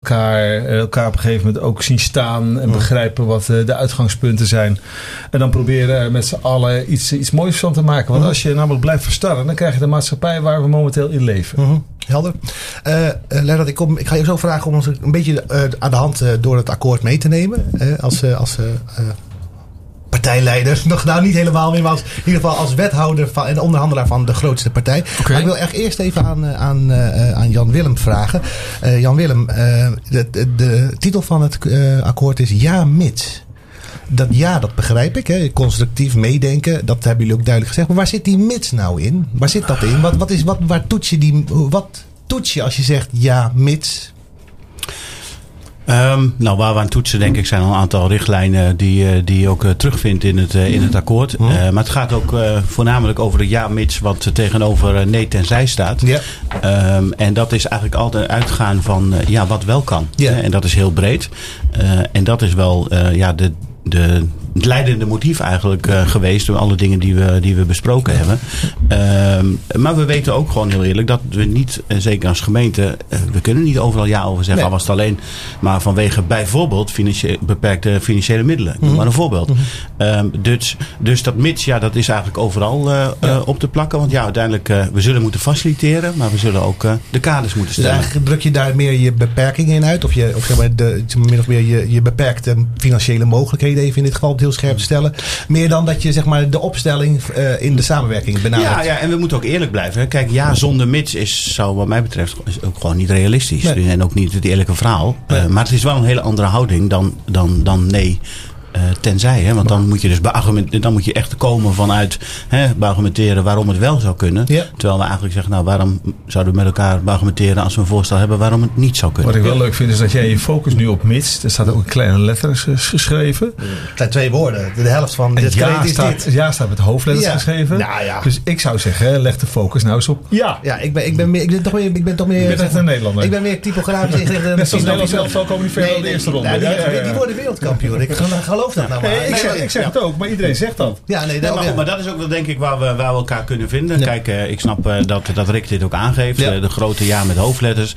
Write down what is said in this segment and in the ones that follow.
elkaar op een gegeven moment ook zien staan en begrijpen wat de uitgangspunten zijn. En dan proberen met z'n allen iets moois van te maken. Want als je namelijk blijft verstarren, dan krijg je de maatschappij waar we momenteel in leven. Helder. Lennart, ik ga je zo vragen om ons een beetje aan de hand door het akkoord mee te nemen. Als partijleider. Nog niet helemaal meer, maar in ieder geval als wethouder en onderhandelaar van de grootste partij. Okay. Maar ik wil echt eerst even aan Jan Willem vragen. Jan Willem, de titel van het akkoord is Ja mits. Dat begrijp ik. Hè. Constructief meedenken. Dat hebben jullie ook duidelijk gezegd. Maar waar zit die mits nou in? Waar zit dat in? Waar toets je wat toets je als je zegt ja mits? Waar we aan toetsen, denk ik, zijn al een aantal richtlijnen die je ook terugvindt in het akkoord. Maar het gaat ook voornamelijk over het ja mits wat tegenover nee tenzij staat. Ja. En dat is eigenlijk altijd uitgaan van wat wel kan. Ja. En dat is heel breed. En dat is wel het leidende motief eigenlijk geweest door alle dingen die we besproken hebben. Maar we weten ook gewoon heel eerlijk dat we niet, zeker als gemeente, we kunnen niet overal ja over zeggen. Al was het alleen maar vanwege bijvoorbeeld beperkte financiële middelen. Maar een voorbeeld. Dus dat mits, dat is eigenlijk overal op te plakken. Want uiteindelijk, we zullen moeten faciliteren, maar we zullen ook de kaders moeten stellen. Dus eigenlijk druk je daar meer je beperkingen in uit? Of zeg maar min of meer je beperkte financiële mogelijkheden even in dit geval heel scherp te stellen. Meer dan dat je zeg maar de opstelling in de samenwerking benadert. Ja, en we moeten ook eerlijk blijven. Kijk, zonder mits zou wat mij betreft ook gewoon niet realistisch. Nee. En ook niet het eerlijke verhaal. Nee. Maar het is wel een hele andere houding dan nee. Tenzij, hè? Want dan moet je dus dan moet je echt komen vanuit beargumenteren waarom het wel zou kunnen. Ja. Terwijl we eigenlijk zeggen, waarom zouden we met elkaar beargumenteren als we een voorstel hebben waarom het niet zou kunnen. Wat ik wel leuk vind is dat jij je focus nu op mits. Er staat ook in kleine letters geschreven. Het zijn 2 woorden. De helft van dit is dit. Ja staat met hoofdletters geschreven. Nou, ja. Dus ik zou zeggen, leg de focus nou eens op ja. Ja, ik ben toch meer. Je bent echt een Nederlander. Ik ben meer typografisch. Net zoals Nederland zelf al komen niet verder dan de eerste ronde. Die worden wereldkampioen. Ik geloof dat nou maar. Ik zeg het ook, maar iedereen zegt dat. Ja, maar dat is ook wel denk ik waar we elkaar kunnen vinden. Ja. Kijk, ik snap dat Rick dit ook aangeeft. Ja. De grote ja met hoofdletters.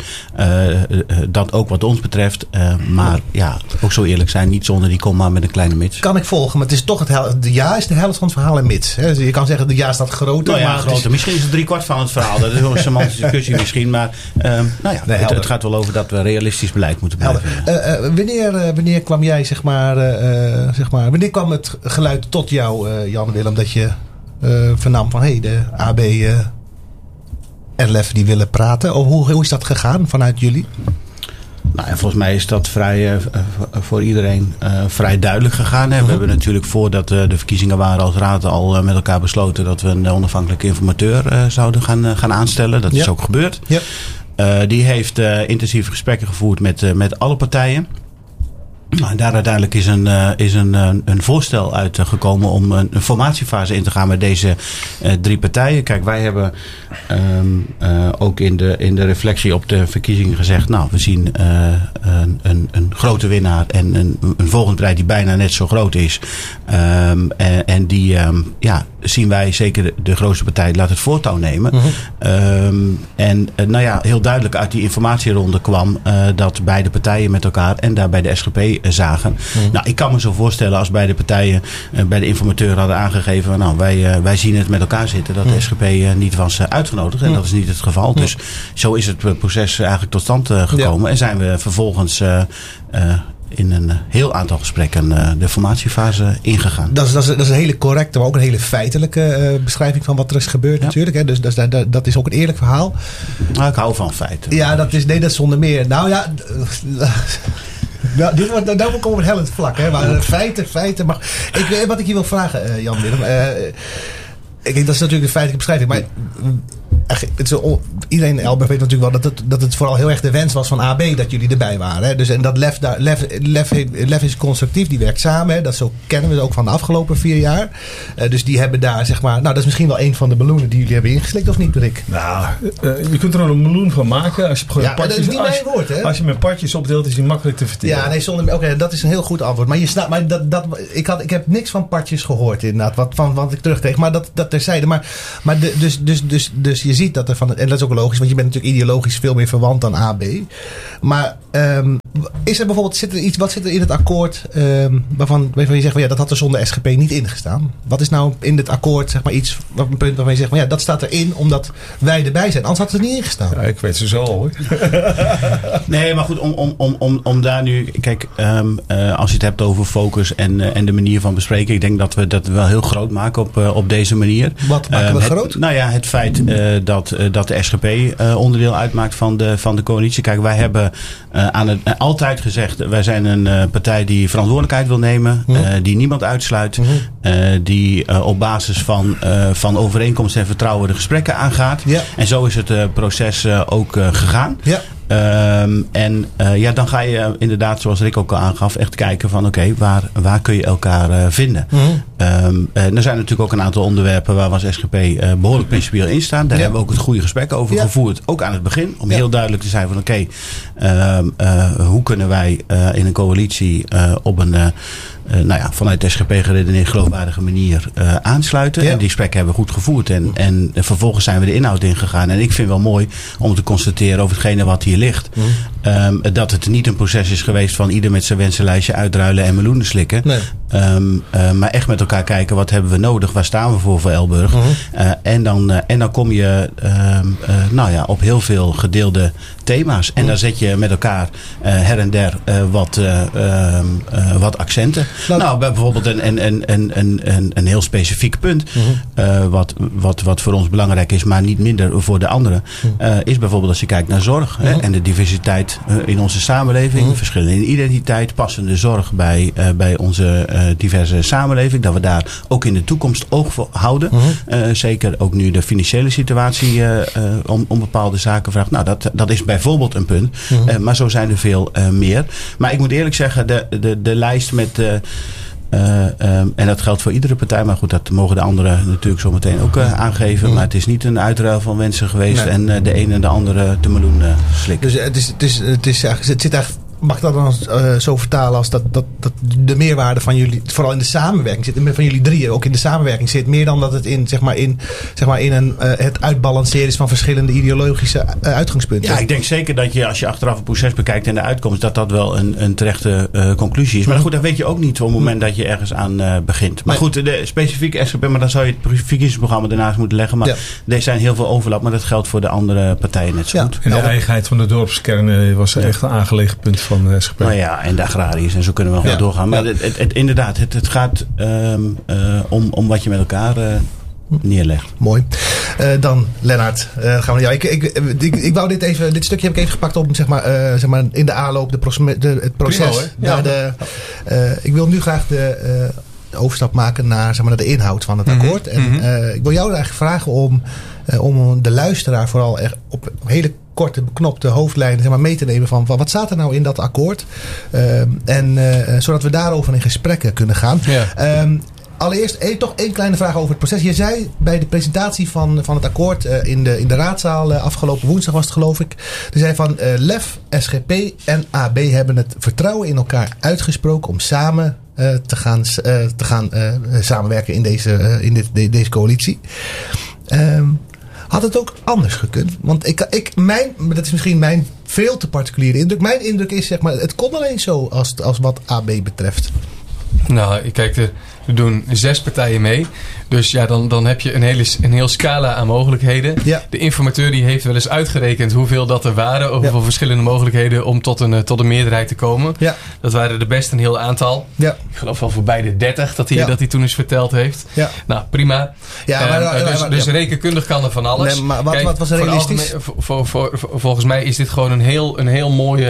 Dat ook wat ons betreft. Maar ook zo eerlijk zijn. Niet zonder die komma met een kleine mits. Kan ik volgen, maar het is toch de ja is de helft van het verhaal en mits. Hè? Dus je kan zeggen de ja staat groter. Maar groter. Misschien is het 3/4 van het verhaal. Dat is een semantische discussie misschien. Maar het gaat wel over dat we realistisch beleid moeten blijven. Wanneer kwam jij wanneer kwam het geluid tot jou, Jan Willem, dat je vernam van de AB RLF die willen praten? Of hoe is dat gegaan vanuit jullie? Nou, en volgens mij is dat voor iedereen vrij duidelijk gegaan. Hè. We hebben natuurlijk voordat de verkiezingen waren als raad al met elkaar besloten dat we een onafhankelijke informateur zouden gaan aanstellen. Dat is ook gebeurd. Ja. Die heeft intensieve gesprekken gevoerd met alle partijen. En daar uiteindelijk is een voorstel uitgekomen om een formatiefase in te gaan met deze 3 partijen. Kijk, wij hebben ook in de reflectie op de verkiezingen gezegd, we zien een grote winnaar en een volgende partij die bijna net zo groot is. En die zien wij zeker de grootste partij laat het voortouw nemen. Heel duidelijk uit die informatieronde kwam dat beide partijen met elkaar en daarbij de SGP zagen. Nou, ik kan me zo voorstellen als beide partijen bij de informateur hadden aangegeven, wij zien het met elkaar zitten, dat de SGP niet was uitgenodigd. En dat is niet het geval. Dus zo is het proces eigenlijk tot stand gekomen. En zijn we vervolgens in een heel aantal gesprekken de formatiefase ingegaan. Dat is een hele correcte, maar ook een hele feitelijke beschrijving van wat er is gebeurd natuurlijk. Hè. Dus dat is ook een eerlijk verhaal. Nou, ik hou van feiten. Ja, dat is zonder meer. Nou ja... Nou, komen we op het hellend vlak. Hè? Maar feiten. Maar wat ik je wil vragen, Jan Willem. Dat is natuurlijk de feitelijke beschrijving. Maar iedereen in Elburg weet natuurlijk wel dat het vooral heel erg de wens was van AB dat jullie erbij waren. Hè? Dus, en dat LEF is constructief, die werkt samen. Hè? Dat kennen we ook van de afgelopen 4 jaar. Dus die hebben daar zeg maar... Nou, dat is misschien wel een van de meloenen die jullie hebben ingeslikt, of niet, Rick? Nou, je kunt er een meloen van maken. Als je partjes, dat is niet mijn woord, hè? Als je met partjes opdeelt, is die makkelijk te verteren. Ja, nee, oké, dat is een heel goed antwoord. Maar je snapt, ik heb niks van partjes gehoord inderdaad, wat ik terugkreeg. Maar dat terzijde. Dus je ziet ziet dat er en dat is ook logisch, want je bent natuurlijk ideologisch veel meer verwant dan AB. Maar is er bijvoorbeeld, wat zit er in het akkoord waarvan je zegt van dat had er zonder SGP niet ingestaan? Wat is nou in dit akkoord zeg maar een punt waarvan je zegt van dat staat erin omdat wij erbij zijn, anders had het er niet ingestaan? Ja, ik weet ze zo hoor. Nee, maar goed, om daar nu, kijk, als je het hebt over focus en de manier van bespreken, ik denk dat we dat wel heel groot maken op deze manier. Wat maken we groot? Nou ja, het feit dat de SGP onderdeel uitmaakt van de coalitie. Kijk, wij hebben altijd gezegd, wij zijn een partij die verantwoordelijkheid wil nemen, die niemand uitsluit, die op basis van overeenkomst en vertrouwen de gesprekken aangaat. Ja. En zo is het proces ook gegaan. Ja. Dan ga je inderdaad, zoals Rick ook al aangaf, echt kijken van oké, waar kun je elkaar vinden. Er zijn natuurlijk ook een aantal onderwerpen waar we als SGP behoorlijk principieel in staan. Daar hebben we ook het goede gesprek over gevoerd. Ook aan het begin. Om heel duidelijk te zijn van oké, hoe kunnen wij in een coalitie op een vanuit de SGP geredeneerd geloofwaardige manier aansluiten. Ja. En die gesprekken hebben we goed gevoerd. En vervolgens zijn we de inhoud ingegaan. En ik vind wel mooi om te constateren over hetgene wat hier ligt. Dat het niet een proces is geweest van ieder met zijn wensenlijstje uitruilen en meloenen slikken. Nee. Maar echt met elkaar kijken, wat hebben we nodig? Waar staan we voor Elburg? En dan kom je op heel veel gedeelde thema's. En dan zet je met elkaar her en der wat accenten. Bijvoorbeeld een heel specifiek punt. Wat voor ons belangrijk is, maar niet minder voor de anderen. Is bijvoorbeeld als je kijkt naar zorg. En de diversiteit in onze samenleving. Verschillen in identiteit. Passende zorg bij onze diverse samenleving. Dat we daar ook in de toekomst oog voor houden. Zeker ook nu de financiële situatie om bepaalde zaken vraagt. Nou, dat is bijvoorbeeld een punt. Maar zo zijn er veel meer. Maar ik moet eerlijk zeggen, de lijst met en dat geldt voor iedere partij. Maar goed, dat mogen de anderen natuurlijk zo meteen ook aangeven. Maar het is niet een uitruil van wensen geweest. Nee. En de een en de andere de meloen slikken. Dus het zit echt. Mag ik dat dan zo vertalen als dat de meerwaarde van jullie, vooral in de samenwerking zit, van jullie drieën ook in de samenwerking zit, meer dan dat het in het uitbalanceren is van verschillende ideologische uitgangspunten? Ja, ik denk zeker dat je, als je achteraf het proces bekijkt en de uitkomst, dat wel een terechte conclusie is. Maar goed, dat weet je ook niet op het moment dat je ergens aan begint. Maar goed, de specifieke SGP, maar dan zou je het verkiezingsprogramma daarnaast moeten leggen. Maar er zijn heel veel overlap, maar dat geldt voor de andere partijen net zo goed. En de eigenheid van de dorpskern was echt een aangelegen punt van de SGP. Nou ja, en de agrariërs en zo kunnen we nog wel doorgaan. Maar inderdaad, het gaat om wat je met elkaar neerlegt. Mooi. Dan, Lennart, gaan we naar jou. Ik wou dit stukje heb ik even gepakt om zeg maar in de aanloop, het proces. Prima, ik wil nu graag de overstap maken naar de inhoud van het akkoord. En ik wil jou eigenlijk vragen om de luisteraar vooral echt op hele korte, beknopte hoofdlijnen mee te nemen van wat staat er nou in dat akkoord. Zodat we daarover in gesprekken kunnen gaan. Ja. Allereerst toch één kleine vraag over het proces. Je zei bij de presentatie van het akkoord in de raadzaal afgelopen woensdag was het geloof ik. Je zei van LEF, SGP en AB hebben het vertrouwen in elkaar uitgesproken om samen te gaan samenwerken in deze coalitie. Had het ook anders gekund? Want dat is misschien mijn veel te particuliere indruk. Mijn indruk is het kon alleen zo als wat AB betreft. Nou, kijk, er doen 6 partijen mee. Dus ja, dan heb je een heel scala aan mogelijkheden. Ja. De informateur die heeft wel eens uitgerekend hoeveel dat er waren. Of hoeveel verschillende mogelijkheden om tot een meerderheid te komen. Ja. Dat waren er best een heel aantal. Ja. Ik geloof wel voorbij de 30 dat hij toen eens verteld heeft. Ja. Nou, prima. Ja, dus rekenkundig kan er van alles. Nee, maar wat was realistisch? Volgens mij is dit gewoon een heel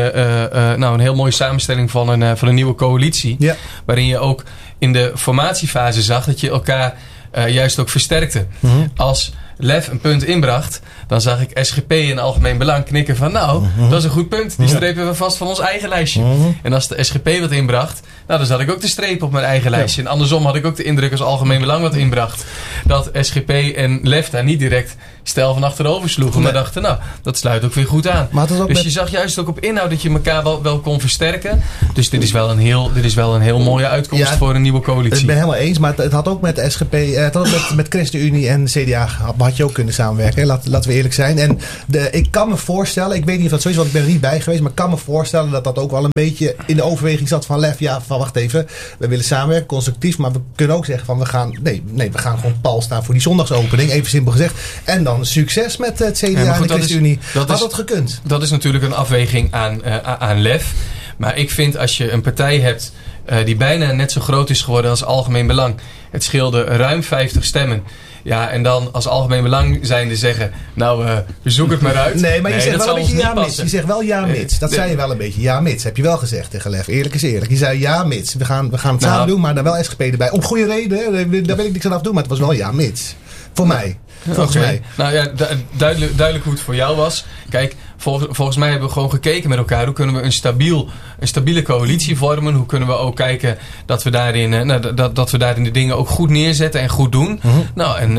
mooie samenstelling van een nieuwe coalitie. Ja. Waarin je ook in de formatiefase zag dat je elkaar juist ook versterkte. Als LEF een punt inbracht, dan zag ik SGP in Algemeen Belang knikken van dat is een goed punt. Die strepen we vast van ons eigen lijstje. En als de SGP wat inbracht, dan zat ik ook te strepen op mijn eigen lijstje. En andersom had ik ook de indruk als Algemeen Belang wat inbracht, dat SGP en LEF daar niet direct stijl van achterover sloegen. Maar dachten, dat sluit ook weer goed aan. Dus je zag juist ook op inhoud dat je elkaar wel kon versterken. Dus dit is wel een heel mooie uitkomst voor een nieuwe coalitie. Ik ben helemaal eens, maar het had ook met SGP, het had ook met ChristenUnie en CDA had had je ook kunnen samenwerken. Laten we eerlijk zijn. En ik kan me voorstellen, ik weet niet of dat zo is, want ik ben er niet bij geweest, maar ik kan me voorstellen dat dat ook wel een beetje in de overweging zat van Lef. Ja, van wacht even, we willen samenwerken, constructief, maar we kunnen ook zeggen van we gaan gewoon pal staan voor die zondagsopening, even simpel gezegd. En dan succes met het CDA en de ChristenUnie. Had dat gekund? Dat is natuurlijk een afweging aan Lef. Maar ik vind als je een partij hebt die bijna net zo groot is geworden als Algemeen Belang. Het scheelde ruim 50 stemmen. Ja, en dan als Algemeen Belang zijnde zeggen, we zoeken het maar uit. Nee, maar je zegt wel een beetje ja mits. Je zegt wel ja mits. Dat zei je wel een beetje. Ja mits, heb je wel gezegd tegen Lef. Eerlijk is eerlijk. Je zei ja mits. We gaan het samen doen, maar daar wel SGP erbij. Om goede reden, hè? Daar wil ik niks aan afdoen, maar het was wel ja mits. Voor mij. Volgens mij. Nou ja, duidelijk hoe het voor jou was. Kijk, volgens mij hebben we gewoon gekeken met elkaar. Hoe kunnen we een stabiele coalitie vormen? Hoe kunnen we ook kijken dat we daarin de dingen ook goed neerzetten en goed doen? Nou, en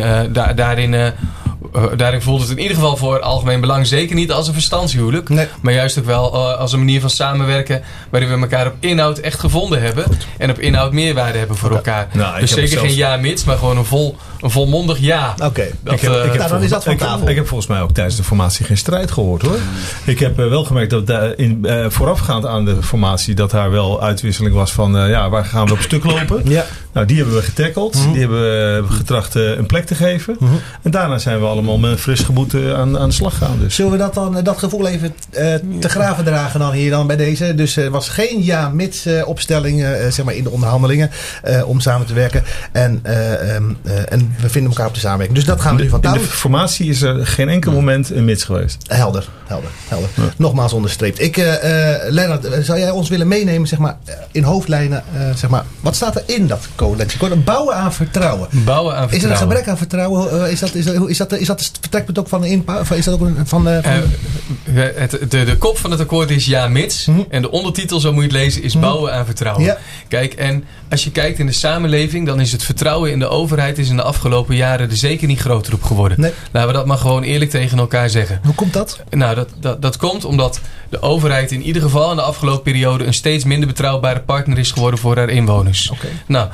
daarin voelt het in ieder geval voor Algemeen Belang zeker niet als een verstandshuwelijk. Nee. Maar juist ook wel als een manier van samenwerken waarin we elkaar op inhoud echt gevonden hebben. Goed. En op inhoud meerwaarde hebben voor elkaar. Nou, dus zeker geen ja mits, maar gewoon een volmondig ja. Oké. Dan is dat van tafel. Ik heb volgens mij ook tijdens de formatie geen strijd gehoord hoor. Ik heb wel gemerkt dat voorafgaand aan de formatie dat daar wel uitwisseling was van waar gaan we op stuk lopen. Ja. Nou, die hebben we getackeld. Die hebben we getracht een plek te geven. En daarna zijn we allemaal met een fris gemoed aan de slag gaan. Dus. Zullen we dat gevoel even te graven dragen dan hier dan bij deze? Dus er was geen ja-mits opstelling zeg maar in de onderhandelingen om samen te werken. En we vinden elkaar op de samenwerking. Dus dat gaan we nu van tafel. In de formatie is er geen enkel moment een mits geweest. Helder. Ja. Nogmaals onderstreept. Lennart, zou jij ons willen meenemen zeg maar, in hoofdlijnen? Zeg maar, wat staat er in dat coalitieakkoord? Bouwen aan vertrouwen. Is er een gebrek aan vertrouwen? Is dat het vertrekpunt ook van de is dat ook van de kop van het akkoord is ja mits. En de ondertitel, zo moet je het lezen, is bouwen aan vertrouwen. Ja. Kijk, en als je kijkt in de samenleving, dan is het vertrouwen in de overheid is in de afgelopen jaren er zeker niet groter op geworden. Nee. Laten we dat maar gewoon eerlijk tegen elkaar zeggen. Hoe komt dat? Nou, dat komt omdat de overheid in ieder geval in de afgelopen periode een steeds minder betrouwbare partner is geworden voor haar inwoners. Okay. Nou,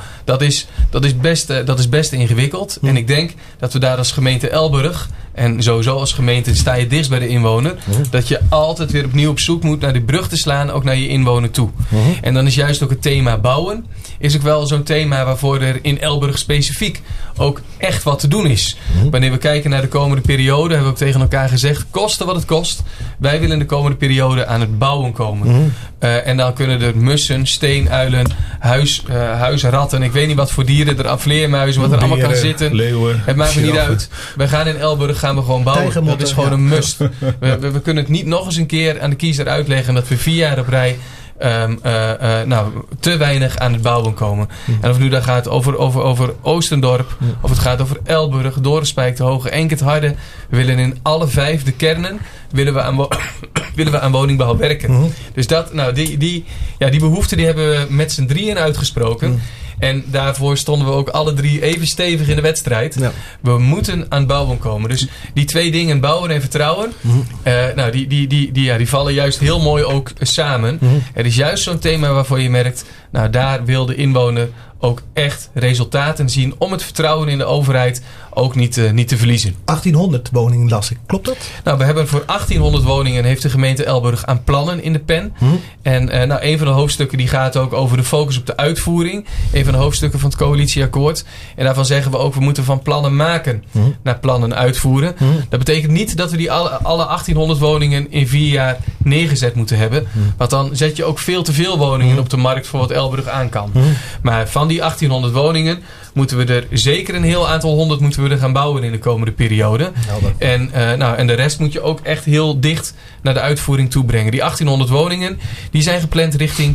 dat is best ingewikkeld. En ik denk dat we daar als gemeente Elburg en sowieso als gemeente sta je dichtst bij de inwoner, dat je altijd weer opnieuw op zoek moet naar die brug te slaan, ook naar je inwoner toe. En dan is juist ook het thema bouwen, is ook wel zo'n thema waarvoor er in Elburg specifiek ook echt wat te doen is. Wanneer we kijken naar de komende periode, hebben we ook tegen elkaar gezegd, koste wat het kost, wij willen de komende periode aan het bouwen komen. En dan kunnen er mussen, steenuilen, huisratten, ik weet niet wat voor dieren, vleermuizen, wat er allemaal kan zitten. Leeuwen, het maakt me niet uit. We gaan in Elburg gaan we gewoon bouwen. Dat is gewoon een must. We kunnen het niet nog eens een keer aan de kiezer uitleggen dat we 4 jaar op rij te weinig aan het bouwen komen. En of nu dat gaat over Oostendorp, of het gaat over Elburg, Doornspijk, De Hoge, Enkert, Harde. We willen in alle 5 de kernen willen we aan woningbouw werken. Dus die behoefte die hebben we met z'n drieën uitgesproken. En daarvoor stonden we ook alle 3 even stevig in de wedstrijd. Ja. We moeten aan bouwen komen. Dus die 2 dingen, bouwen en vertrouwen, die vallen juist heel mooi ook samen. Er is juist zo'n thema waarvoor je merkt, daar wil de inwoner ook echt resultaten zien om het vertrouwen in de overheid ook niet te verliezen. 1800 woningen las ik. Klopt dat? Nou, we hebben voor 1800 woningen heeft de gemeente Elburg aan plannen in de pen. En een van de hoofdstukken die gaat ook over de focus op de uitvoering. Een van de hoofdstukken van het coalitieakkoord. En daarvan zeggen we ook, we moeten van plannen maken naar plannen uitvoeren. Dat betekent niet dat we alle 1800 woningen in 4 jaar neergezet moeten hebben. Want dan zet je ook veel te veel woningen op de markt voor wat Elburg aan kan. Maar van die 1800 woningen moeten we er zeker een heel aantal 100 moeten we er gaan bouwen in de komende periode. En de rest moet je ook echt heel dicht naar de uitvoering toe brengen. Die 1800 woningen, die zijn gepland richting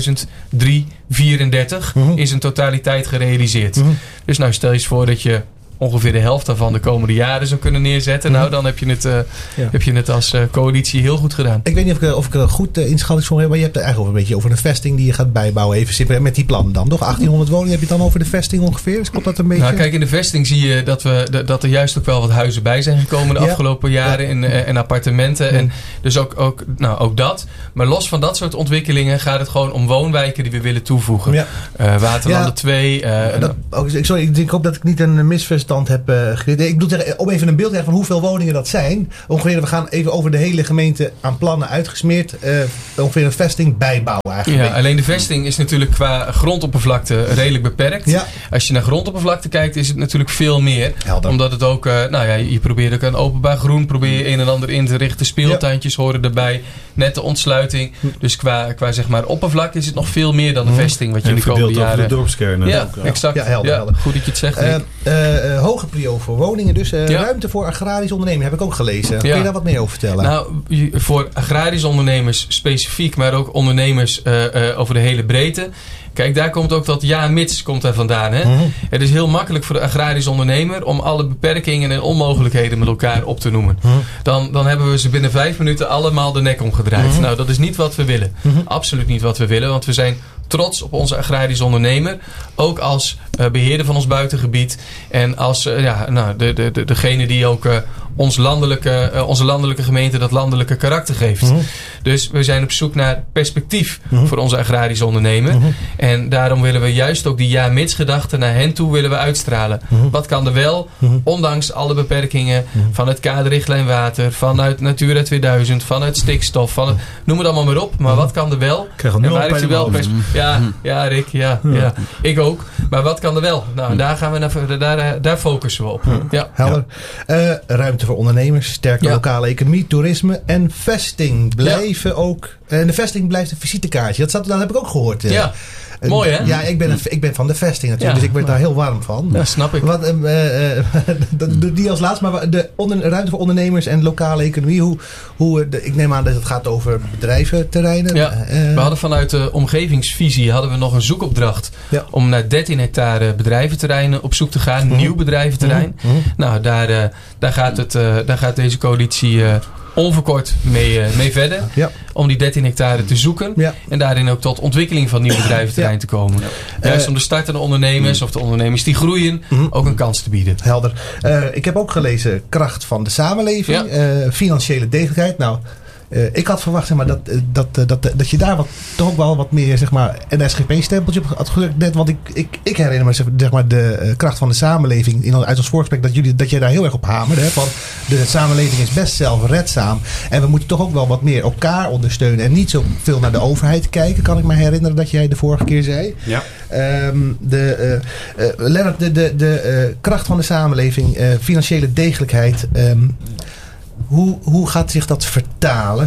2034 is een totaliteit gerealiseerd. Dus stel je eens voor dat je ongeveer de helft daarvan de komende jaren zou kunnen neerzetten. Nou, dan heb je het als coalitie heel goed gedaan. Ik weet niet of ik een goed inschatting heb, maar je hebt het eigenlijk een beetje over een vesting die je gaat bijbouwen. Even simpel met die plannen dan. Toch 1800 woningen, heb je het dan over de vesting ongeveer? Klopt dat een beetje? Nou, kijk, in de vesting zie je dat er juist ook wel wat huizen bij zijn gekomen de afgelopen jaren en appartementen. En dus ook dat. Maar los van dat soort ontwikkelingen gaat het gewoon om woonwijken die we willen toevoegen. Waterlanden 2. Sorry, ik hoop dat ik niet een misverstand stand heb gereden. Ik bedoel, om even een beeld te hebben van hoeveel woningen dat zijn. Ongeveer, we gaan even over de hele gemeente aan plannen uitgesmeerd. Ongeveer een vesting bijbouwen eigenlijk. Ja, alleen de vesting is natuurlijk qua grondoppervlakte redelijk beperkt. Ja. Als je naar grondoppervlakte kijkt, is het natuurlijk veel meer. Helder. Omdat het ook, je probeert ook een openbaar groen, probeer je een en ander in te richten. Speeltuintjes horen erbij. Net de ontsluiting. Dus qua zeg maar oppervlakte is het nog veel meer dan de vesting. Wat je de komende jaren... over de dorpskernen. Ja, exact. Ja, helder. Goed dat je het zegt. Hoge prio voor woningen. Dus ruimte voor agrarisch ondernemen heb ik ook gelezen. Kun je daar wat meer over vertellen? Nou, voor agrarisch ondernemers specifiek, maar ook ondernemers over de hele breedte. Kijk, daar komt ook dat ja-mits komt daar vandaan. Hè? Mm-hmm. Het is heel makkelijk voor de agrarisch ondernemer om alle beperkingen en onmogelijkheden met elkaar op te noemen. Mm-hmm. Dan hebben we ze binnen 5 minuten allemaal de nek omgedraaid. Mm-hmm. Nou, dat is niet wat we willen. Mm-hmm. Absoluut niet wat we willen, want we zijn trots op onze agrarisch ondernemer. Ook als beheerder van ons buitengebied. En als degene die ook onze landelijke gemeente dat landelijke karakter geeft. Mm-hmm. Dus we zijn op zoek naar perspectief voor onze agrarische ondernemer. Mm-hmm. En daarom willen we juist ook die ja-mits-gedachte naar hen toe willen we uitstralen. Mm-hmm. Wat kan er wel, ondanks alle beperkingen van het kaderrichtlijn water, vanuit Natura 2000, vanuit stikstof, noem het allemaal maar op. Maar wat kan er wel? En waar heeft u wel Ja, Rick, ja. Ik ook. Maar wat kan er wel? Nou, daar gaan we daar focussen we op. Ja. Helder. Ruimte voor ondernemers, sterke lokale economie, toerisme en vesting blijven ook. En de vesting blijft een visitekaartje. Dat heb ik ook gehoord. Ja. Mooi, hè? Ja, ik ben van de vesting natuurlijk, dus ik word daar heel warm van. Ja, snap ik. Die als laatste, maar de ruimte voor ondernemers en lokale economie. Ik neem aan dat het gaat over bedrijventerreinen. Ja, we hadden vanuit de omgevingsvisie nog een zoekopdracht om naar 13 hectare bedrijventerreinen op zoek te gaan. Nieuw bedrijventerrein. Nou, daar gaat deze coalitie onverkort mee verder. Ja. Om die 13 hectare te zoeken. Ja. En daarin ook tot ontwikkeling van nieuw bedrijventerrein te komen. Juist om de startende ondernemers of de ondernemers die groeien ook een kans te bieden. Helder. Ik heb ook gelezen kracht van de samenleving. Financiële degelijkheid. Nou, ik had verwacht dat je daar toch ook wel wat meer een SGP-stempeltje op had gedrukt. Net, want ik herinner me de kracht van de samenleving uit ons voorgesprek dat jij daar heel erg op hamerde. Hè, van de samenleving is best zelfredzaam. En we moeten toch ook wel wat meer elkaar ondersteunen. En niet zo veel naar de overheid kijken. Kan ik me herinneren dat jij de vorige keer zei. Ja. Lennart, de kracht van de samenleving, financiële degelijkheid. Hoe gaat zich dat vertalen,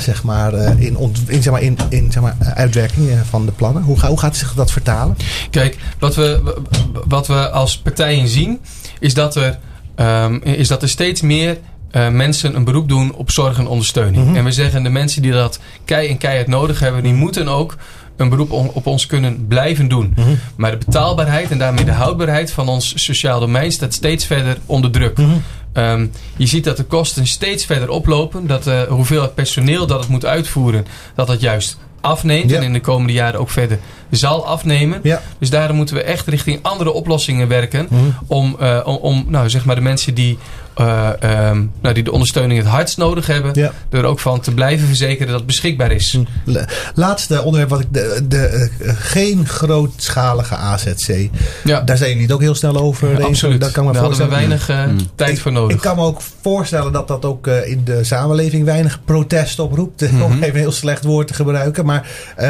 in uitwerking van de plannen? Hoe gaat zich dat vertalen? Kijk, wat we als partijen zien, is dat er steeds meer mensen een beroep doen op zorg en ondersteuning. Mm-hmm. En we zeggen, de mensen die dat keihard nodig hebben, die moeten ook een beroep op ons kunnen blijven doen. Mm-hmm. Maar de betaalbaarheid en daarmee de houdbaarheid van ons sociaal domein staat steeds verder onder druk. Mm-hmm. Je ziet dat de kosten steeds verder oplopen. Dat hoeveelheid personeel dat het moet uitvoeren, dat juist afneemt. Ja. En in de komende jaren ook verder zal afnemen. Ja. Dus daarom moeten we echt richting andere oplossingen werken. Om de mensen die de ondersteuning het hardst nodig hebben, er ook van te blijven verzekeren dat het beschikbaar is. Laatste onderwerp, geen grootschalige AZC. Ja. Daar zijn jullie het ook heel snel over. Absoluut. Dat kan me daar hadden we weinig tijd voor nodig. Ik kan me ook voorstellen dat ook in de samenleving weinig protest oproept. Om even een heel slecht woord te gebruiken. Maar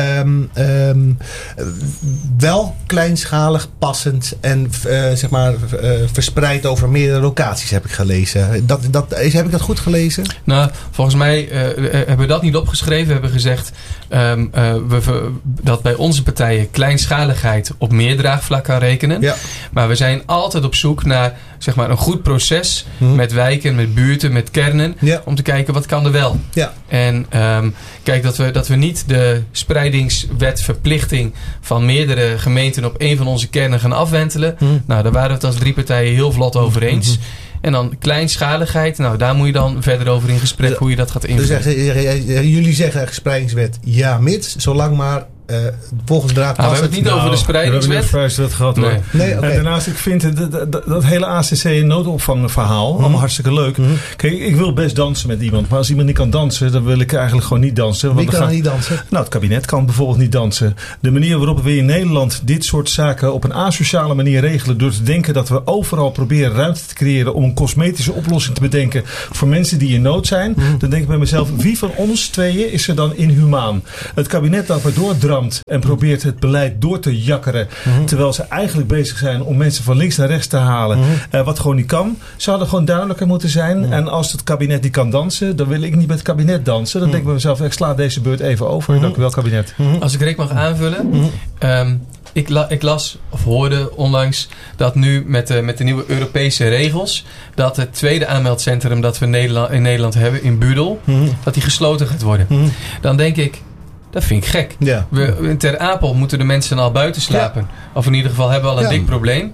wel kleinschalig, passend en verspreid over meerdere locaties, heb ik gelezen. Heb ik dat goed gelezen? Nou, volgens mij hebben we dat niet opgeschreven. We hebben gezegd dat bij onze partijen kleinschaligheid op meer draagvlak kan rekenen. Ja. Maar we zijn altijd op zoek naar een goed proces met wijken, met buurten, met kernen. Ja. Om te kijken wat kan er wel. Ja. En kijk, dat we niet de spreidingswetverplichting van meerdere gemeenten op één van onze kernen gaan afwentelen. Nou, daar waren we het als 3 partijen heel vlot over eens. En dan kleinschaligheid. Nou, daar moet je dan verder over in gesprek hoe je dat gaat invullen. Dus jullie zeggen spreidingswet ja, mits. Zolang maar volgens de raad we hebben het niet over de spreidingswet. We hebben het gehad hoor. Nee, okay. En daarnaast, ik vind dat hele ACC noodopvangverhaal allemaal hartstikke leuk. Kijk, ik wil best dansen met iemand. Maar als iemand niet kan dansen, dan wil ik eigenlijk gewoon niet dansen. Wie kan niet dansen? Nou, het kabinet kan bijvoorbeeld niet dansen. De manier waarop we in Nederland dit soort zaken op een asociale manier regelen, door te denken dat we overal proberen ruimte te creëren om een cosmetische oplossing te bedenken voor mensen die in nood zijn. Dan denk ik bij mezelf, wie van ons tweeën is er dan inhumaan? Het kabinet dat maar doordramt en probeert het beleid door te jakkeren, terwijl ze eigenlijk bezig zijn om mensen van links naar rechts te halen, wat gewoon niet kan. Ze hadden gewoon duidelijker moeten zijn. En als het kabinet niet kan dansen, dan wil ik niet met het kabinet dansen. Dan denk ik bij mezelf, ik sla deze beurt even over. Dank u wel, kabinet. Als ik Rick mag aanvullen. Ik las of hoorde onlangs dat nu met de nieuwe Europese regels, dat het tweede aanmeldcentrum dat we in Nederland hebben, in Budel, dat die gesloten gaat worden. Dan denk ik, dat vind ik gek. Ja. Ter Apel moeten de mensen al buiten slapen. Ja. Of in ieder geval hebben we al een dik probleem.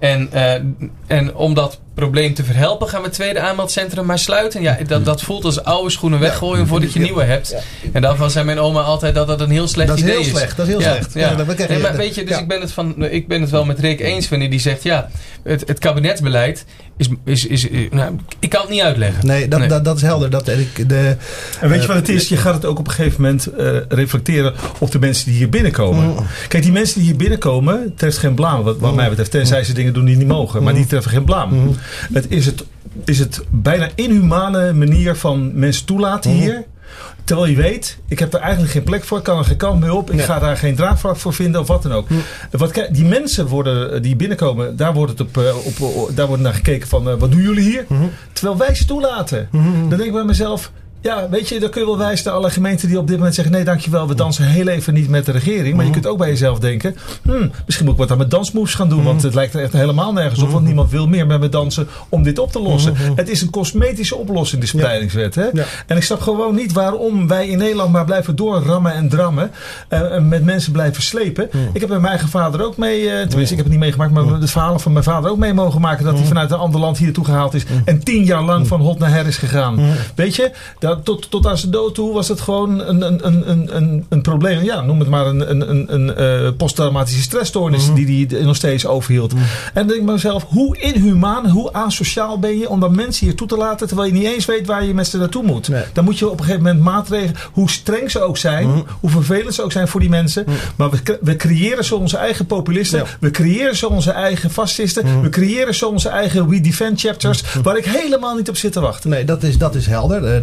En om dat probleem te verhelpen, gaan we het tweede aanmeldcentrum maar sluiten. Ja, dat voelt als oude schoenen weggooien voordat je nieuwe hebt. Ja. En daarvan zei mijn oma altijd dat dat een heel slecht idee is. Dat is heel slecht. Ja. Maar weet je, dus ik ben het wel met Rick eens wanneer die zegt, ja, het kabinetsbeleid is ik kan het niet uitleggen. Nee, dat is helder. En weet je wat het is? Je gaat het ook op een gegeven moment reflecteren op de mensen die hier binnenkomen. Kijk, die mensen die hier binnenkomen, treft geen blaam wat mij betreft. Tenzij ze dingen doen die niet mogen. Maar die treffen geen blaam. Het is het bijna inhumane manier van mensen toelaten hier. Terwijl je weet, ik heb daar eigenlijk geen plek voor. Ik kan er geen kant mee op. Ik ga daar geen draagvlak voor vinden of wat dan ook. Die mensen die binnenkomen, daar wordt naar gekeken van, wat doen jullie hier? Terwijl wij ze toelaten. Dan denk ik bij mezelf, ja, weet je, dan kun je wel wijzen naar alle gemeenten die op dit moment zeggen, nee, dankjewel, we dansen heel even niet met de regering. Maar je kunt ook bij jezelf denken, misschien moet ik wat aan mijn dansmoves gaan doen, want het lijkt er echt helemaal nergens op, want niemand wil meer met me dansen om dit op te lossen. Het is een cosmetische oplossing, de spreidingswet. Hè? Ja. En ik snap gewoon niet waarom wij in Nederland maar blijven doorrammen en drammen en met mensen blijven slepen. Ik heb met mijn eigen vader ook mee, tenminste, ik heb het niet meegemaakt, maar het verhaal van mijn vader ook mee mogen maken, dat hij vanuit een ander land hier naartoe gehaald is en 10 jaar lang van hot naar her is gegaan. Weet je, tot aan zijn dood toe was het gewoon een probleem. Ja, noem het maar een posttraumatische stressstoornis die nog steeds overhield. En dan denk ik mezelf, hoe inhumaan, hoe asociaal ben je om dan mensen hier toe te laten terwijl je niet eens weet waar je met ze naartoe moet. Nee. Dan moet je op een gegeven moment maatregelen, hoe streng ze ook zijn, hoe vervelend ze ook zijn voor die mensen. Maar we creëren zo onze eigen populisten. Ja. We creëren zo onze eigen fascisten. We creëren zo onze eigen We Defend chapters, waar ik helemaal niet op zit te wachten. Nee, dat is helder.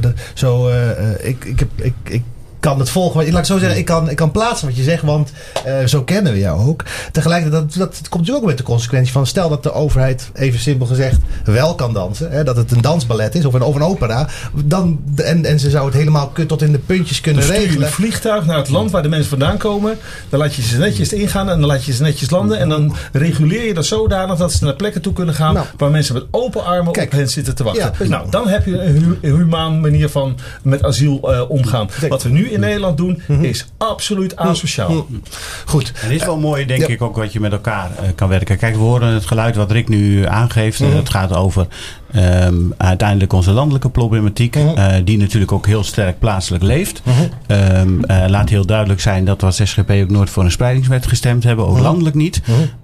Ik kan het volgen. Laat ik zo zeggen, ik kan plaatsen wat je zegt, want zo kennen we jou ook. Tegelijkertijd, dat komt natuurlijk ook met de consequentie van, stel dat de overheid, even simpel gezegd, wel kan dansen. Hè, dat het een dansballet is of een opera. En ze zou het helemaal tot in de puntjes kunnen regelen. Dan stuur je een vliegtuig naar het land waar de mensen vandaan komen. Dan laat je ze netjes ingaan en dan laat je ze netjes landen. En dan reguleer je dat zodanig dat ze naar plekken toe kunnen gaan waar mensen met open armen op hen zitten te wachten. Ja, nou, dan heb je een humaan manier van met asiel omgaan. Wat we nu in Nederland doen, is absoluut asociaal. Goed. En dit is wel mooi, denk ik, ook wat je met elkaar kan werken. Kijk, we horen het geluid wat Rick nu aangeeft. Het gaat over uiteindelijk onze landelijke problematiek. Die natuurlijk ook heel sterk plaatselijk leeft. Laat heel duidelijk zijn dat we als SGP ook nooit voor een spreidingswet gestemd hebben. Ook landelijk niet.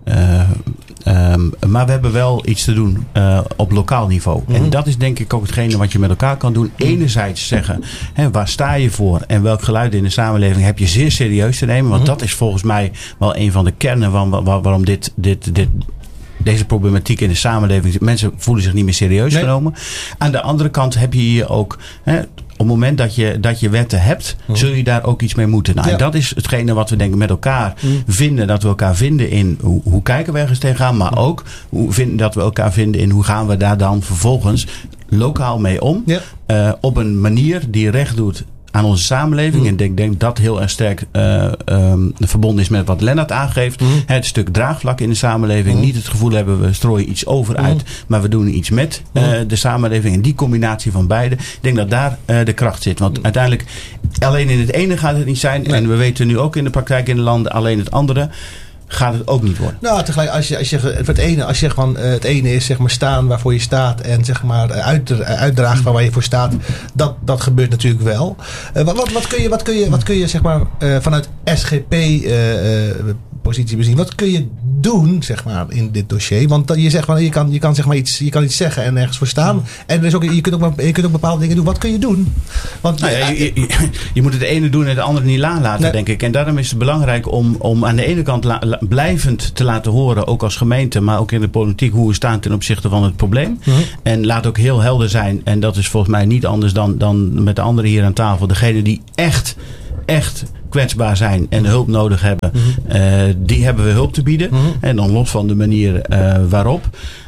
Maar we hebben wel iets te doen op lokaal niveau. En dat is denk ik ook hetgene wat je met elkaar kan doen. Enerzijds zeggen, waar sta je voor en welk geluid in de samenleving heb je zeer serieus te nemen. Want dat is volgens mij wel een van de kernen van waarom deze problematiek in de samenleving, mensen voelen zich niet meer serieus genomen. Aan de andere kant heb je hier ook, op het moment dat je wetten hebt, zul je daar ook iets mee moeten. Nou, en dat is hetgene wat we denken met elkaar vinden. Dat we elkaar vinden in hoe kijken we ergens tegenaan. Maar ook dat we elkaar vinden in hoe gaan we daar dan vervolgens lokaal mee om. Op een manier die recht doet aan onze samenleving. En ik denk dat heel erg sterk verbonden is met wat Lennart aangeeft. Het stuk draagvlak in de samenleving. Niet het gevoel hebben, we strooien iets over uit. Maar we doen iets met de samenleving. En die combinatie van beide. Ik denk dat daar de kracht zit. Want uiteindelijk, alleen in het ene gaat het niet zijn. En we weten nu ook in de praktijk in de landen, alleen het andere. gaat het ook niet worden. Nou, tegelijk, als je zegt van het ene is zeg maar staan waarvoor je staat en zeg maar uitdragen van waar je voor staat, dat gebeurt natuurlijk wel. Wat kun je zeg maar vanuit SGP positie bezien? Wat kun je doen zeg maar in dit dossier? Want je zegt van je kan zeg maar iets zeggen en ergens voor staan. En er is ook, je kunt ook bepaalde dingen doen. Wat kun je doen? Want je moet het ene doen en het andere niet laten, denk ik. En daarom is het belangrijk om aan de ene kant blijvend te laten horen, ook als gemeente, maar ook in de politiek, hoe we staan ten opzichte van het probleem. Mm-hmm. En laat ook heel helder zijn, en dat is volgens mij niet anders dan met de anderen hier aan tafel, degene die echt kwetsbaar zijn en hulp nodig hebben, die hebben we hulp te bieden. Mm-hmm. En dan los van de manier waarop.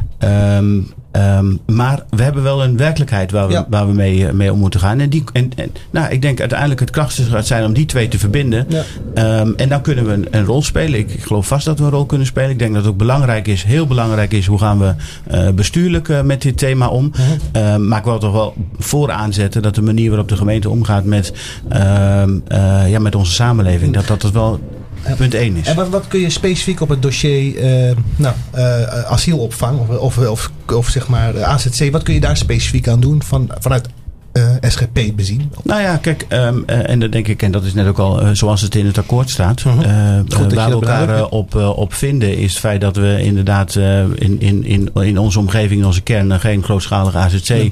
Maar we hebben wel een werkelijkheid waar we mee om moeten gaan. En ik denk uiteindelijk het krachtigste gaat zijn om die twee te verbinden. Ja. En dan kunnen we een rol spelen. Ik geloof vast dat we een rol kunnen spelen. Ik denk dat het ook heel belangrijk is, hoe gaan we bestuurlijk met dit thema om. Maar ik wil toch wel vooraan zetten dat de manier waarop de gemeente omgaat met onze samenleving, dat wel punt 1 is. En wat kun je specifiek op het dossier asielopvang of zeg maar AZC, wat kun je daar specifiek aan doen vanuit SGP bezien? Nou ja, kijk, en dat denk ik, en dat is net ook al zoals het in het akkoord staat. Waar we elkaar op vinden is het feit dat we inderdaad in onze omgeving, in onze kern, geen grootschalige AZC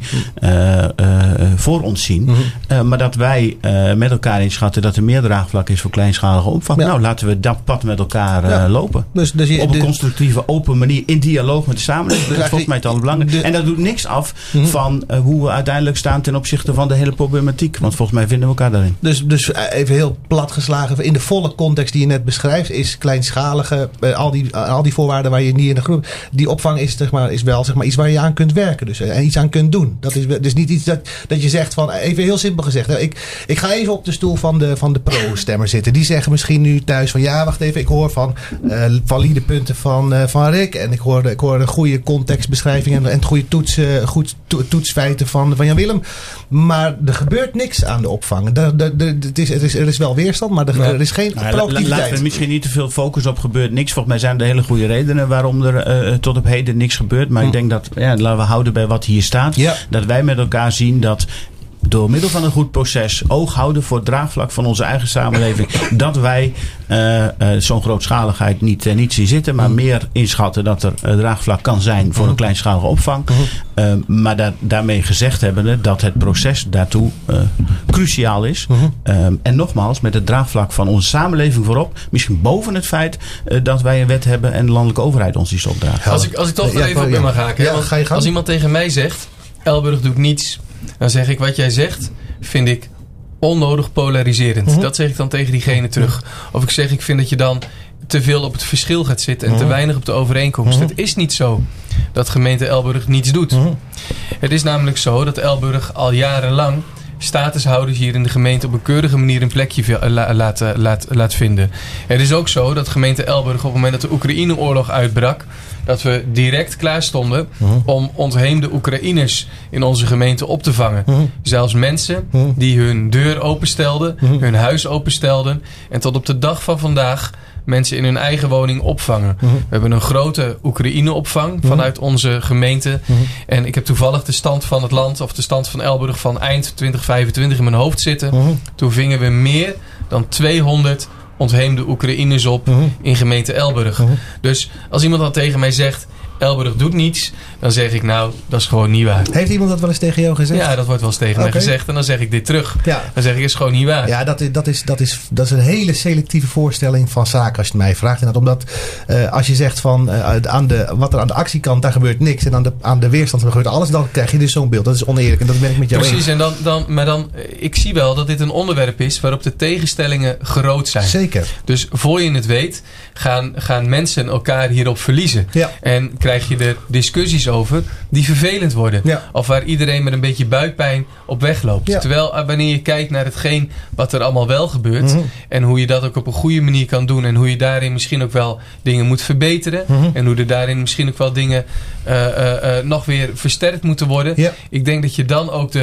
voor ons zien. Maar dat wij met elkaar inschatten dat er meer draagvlak is voor kleinschalige opvang. Ja. Nou, laten we dat pad met elkaar lopen. Dus op een constructieve, open manier, in dialoog met de samenleving. Dat is volgens mij het allerbelangrijk. En dat doet niks af van hoe we uiteindelijk staan ten opzichte van de hele problematiek. Want volgens mij vinden we elkaar daarin. Dus even heel plat geslagen, in de volle context die je net beschrijft, is kleinschalige, al die voorwaarden waar je niet in de groep, die opvang is wel zeg maar iets waar je aan kunt werken. Dus en iets aan kunt doen. Dat is dus niet iets dat je zegt van, even heel simpel gezegd. Ik ga even op de stoel van de pro-stemmer zitten. Die zeggen misschien nu thuis van, ja, wacht even, ik hoor van valide punten van Rick. En ik hoor de goede contextbeschrijving en goede toetsfeiten van Jan Willem. Maar er gebeurt niks aan de opvang. Er is wel weerstand, maar er is geen proactiviteit. Laten we misschien niet te veel focus op gebeurt niks. Volgens mij zijn er hele goede redenen waarom er tot op heden niks gebeurt. Maar ik denk dat, laten we houden bij wat hier staat. Ja. Dat wij met elkaar zien dat door middel van een goed proces oog houden voor het draagvlak van onze eigen samenleving. Dat wij zo'n grootschaligheid niet zien zitten. Maar meer inschatten dat er draagvlak kan zijn voor een kleinschalige opvang. Maar daarmee gezegd hebbende dat het proces daartoe cruciaal is. En nogmaals, met het draagvlak van onze samenleving voorop. Misschien boven het feit dat wij een wet hebben en de landelijke overheid ons iets opdraagt. Als ik toch even op in mag haken. Ja, want als iemand tegen mij zegt, Elburg doet niets, dan zeg ik, wat jij zegt, vind ik onnodig polariserend. Dat zeg ik dan tegen diegene terug. Of ik zeg, ik vind dat je dan te veel op het verschil gaat zitten en te weinig op de overeenkomst. Het is niet zo dat gemeente Elburg niets doet. Het is namelijk zo dat Elburg al jarenlang statushouders hier in de gemeente op een keurige manier een plekje laat vinden. Het is ook zo dat gemeente Elburg op het moment dat de Oekraïne-oorlog uitbrak, dat we direct klaar stonden om ontheemde Oekraïners in onze gemeente op te vangen. Zelfs mensen die hun deur openstelden, hun huis openstelden en tot op de dag van vandaag mensen in hun eigen woning opvangen. We hebben een grote Oekraïne-opvang vanuit onze gemeente. En ik heb toevallig de stand van het land of de stand van Elburg van eind 2025 in mijn hoofd zitten. Toen vingen we meer dan 200 ontheemde Oekraïners op in gemeente Elburg. Dus als iemand dan tegen mij zegt, Elburg doet niets, dan zeg ik, nou, dat is gewoon niet waar. Heeft iemand dat wel eens tegen jou gezegd? Ja, dat wordt wel eens tegen mij gezegd. En dan zeg ik dit terug. Ja. Dan zeg ik, is gewoon niet waar. Ja, dat is een hele selectieve voorstelling van zaken, als je het mij vraagt. En omdat als je zegt van wat er aan de actiekant, daar gebeurt niks. En aan de weerstand gebeurt alles. Dan krijg je dus zo'n beeld. Dat is oneerlijk. En dat ben ik met jou eens. Precies. En ik zie wel dat dit een onderwerp is waarop de tegenstellingen groot zijn. Zeker. Dus voor je het weet, gaan mensen elkaar hierop verliezen. Ja. En krijg je er discussies over die vervelend worden. Ja. Of waar iedereen met een beetje buikpijn op wegloopt. Ja. Terwijl wanneer je kijkt naar hetgeen wat er allemaal wel gebeurt. En hoe je dat ook op een goede manier kan doen. En hoe je daarin misschien ook wel dingen moet verbeteren. En hoe er daarin misschien ook wel dingen nog weer versterkt moeten worden. Ja. Ik denk dat je dan ook de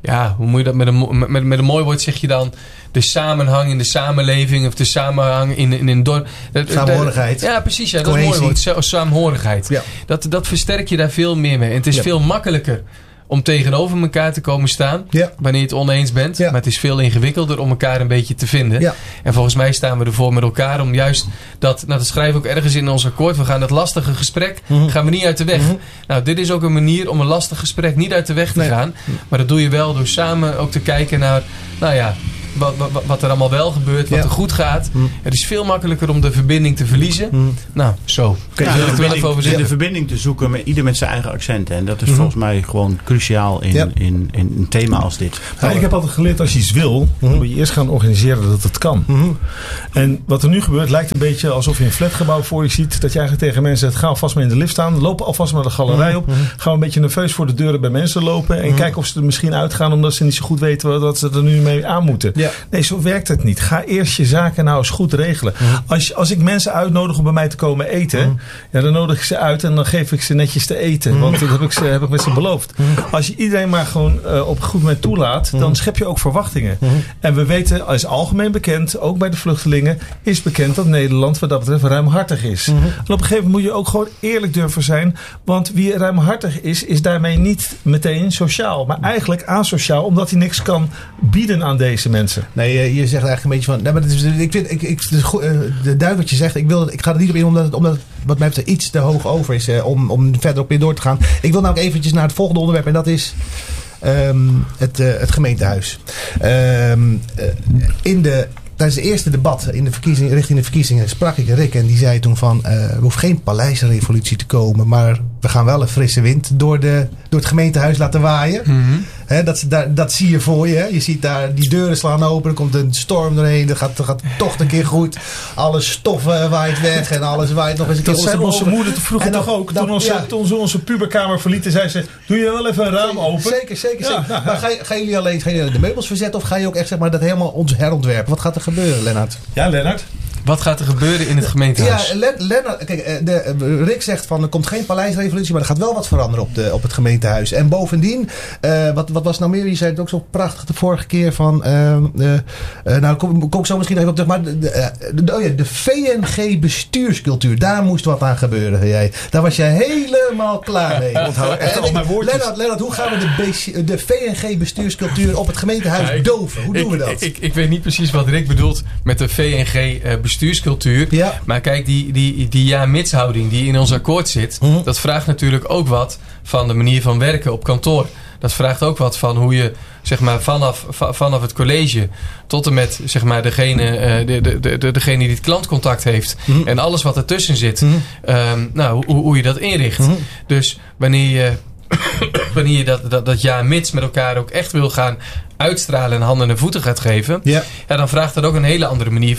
ja, hoe moet je dat met een mooi woord zeg je dan? De samenhang in de samenleving of de samenhang in een dorp. Samenhorigheid. Ja, precies. Ja, dat is een mooi woord. Samenhorigheid. Ja. Dat versterk je daar veel meer mee. En het is veel makkelijker om tegenover elkaar te komen staan wanneer je het oneens bent. Ja. Maar het is veel ingewikkelder om elkaar een beetje te vinden. Ja. En volgens mij staan we ervoor met elkaar om juist dat schrijven we ook ergens in ons akkoord. We gaan dat lastige gesprek gaan we niet uit de weg. Nou, dit is ook een manier om een lastig gesprek niet uit de weg te gaan. Maar dat doe je wel door samen ook te kijken naar, nou ja, wat er allemaal wel gebeurt, wat er goed gaat. Het is veel makkelijker om de verbinding te verliezen. Nou, zo. De verbinding te zoeken met ieder met zijn eigen accenten. En dat is volgens mij gewoon cruciaal in een thema als dit. Nou, ik heb altijd geleerd, als je iets wil, dan moet je eerst gaan organiseren dat het kan. En wat er nu gebeurt, lijkt een beetje alsof je een flatgebouw voor je ziet. Dat je eigenlijk tegen mensen zegt, ga alvast maar in de lift staan. Loop alvast maar de galerij op. Ga een beetje nerveus voor de deuren bij mensen lopen. En kijk of ze er misschien uitgaan omdat ze niet zo goed weten wat ze er nu mee aan moeten. Ja. Nee, zo werkt het niet. Ga eerst je zaken nou eens goed regelen. Als ik mensen uitnodig om bij mij te komen eten, dan nodig ik ze uit en dan geef ik ze netjes te eten. Want dat heb ik met ze beloofd. Als je iedereen maar gewoon op een goed moment toelaat, dan schep je ook verwachtingen. En we weten, is algemeen bekend, ook bij de vluchtelingen, is bekend dat Nederland wat dat betreft ruimhartig is. En op een gegeven moment moet je ook gewoon eerlijk durven zijn. Want wie ruimhartig is daarmee niet meteen sociaal. Maar eigenlijk asociaal, omdat hij niks kan bieden aan deze mensen. Nee, je zegt eigenlijk een beetje van. Nee, maar ik vind de duik wat je zegt. Ik ga er niet op in, omdat het wat mij betreft iets te hoog over is om verder op in door te gaan. Ik wil nou ook eventjes naar het volgende onderwerp en dat is het gemeentehuis. Tijdens het eerste debat richting de verkiezingen sprak ik Rick en die zei toen van er hoeft geen paleisrevolutie te komen, maar we gaan wel een frisse wind door het gemeentehuis laten waaien. Dat zie je voor je. Hè? Je ziet daar die deuren slaan open, er komt een storm doorheen, dat gaat toch een keer goed. Alle stof waait weg en alles waait nog eens een keer. Dat zei onze moeder vroeger toch ook. Toen ze onze puberkamer verlieten, zei ze, doe je wel even een raam open? Zeker. Maar gaan jullie alleen de meubels verzetten of ga je ook echt zeg maar dat helemaal ons herontwerpen? Wat gaat er gebeuren, Lennart? Ja, Lennart? Wat gaat er gebeuren in het gemeentehuis? Ja, Lennart, kijk, Rick zegt van er komt geen paleisrevolutie, maar er gaat wel wat veranderen op het gemeentehuis. En bovendien, wat was nou meer? Je zei het ook zo prachtig de vorige keer van, nou kom ik zo misschien even op terug, maar de VNG bestuurscultuur, daar moest wat aan gebeuren. Daar was jij helemaal klaar mee. Onthoud echt al mijn woordjes. Lennart, hoe gaan we de VNG bestuurscultuur op het gemeentehuis doven? Hoe doen we dat? Ik weet niet precies wat Rick bedoelt met de VNG bestuurscultuur. Ja. Maar kijk, die ja-mits-houding die in ons akkoord zit, dat vraagt natuurlijk ook wat van de manier van werken op kantoor. Dat vraagt ook wat van hoe je, zeg maar, vanaf het college tot en met, zeg maar, degene die het klantcontact heeft en alles wat ertussen zit, hoe je dat inricht. Dus wanneer je dat ja-mits met elkaar ook echt wil gaan uitstralen en handen en voeten gaat geven, dan vraagt dat ook een hele andere manier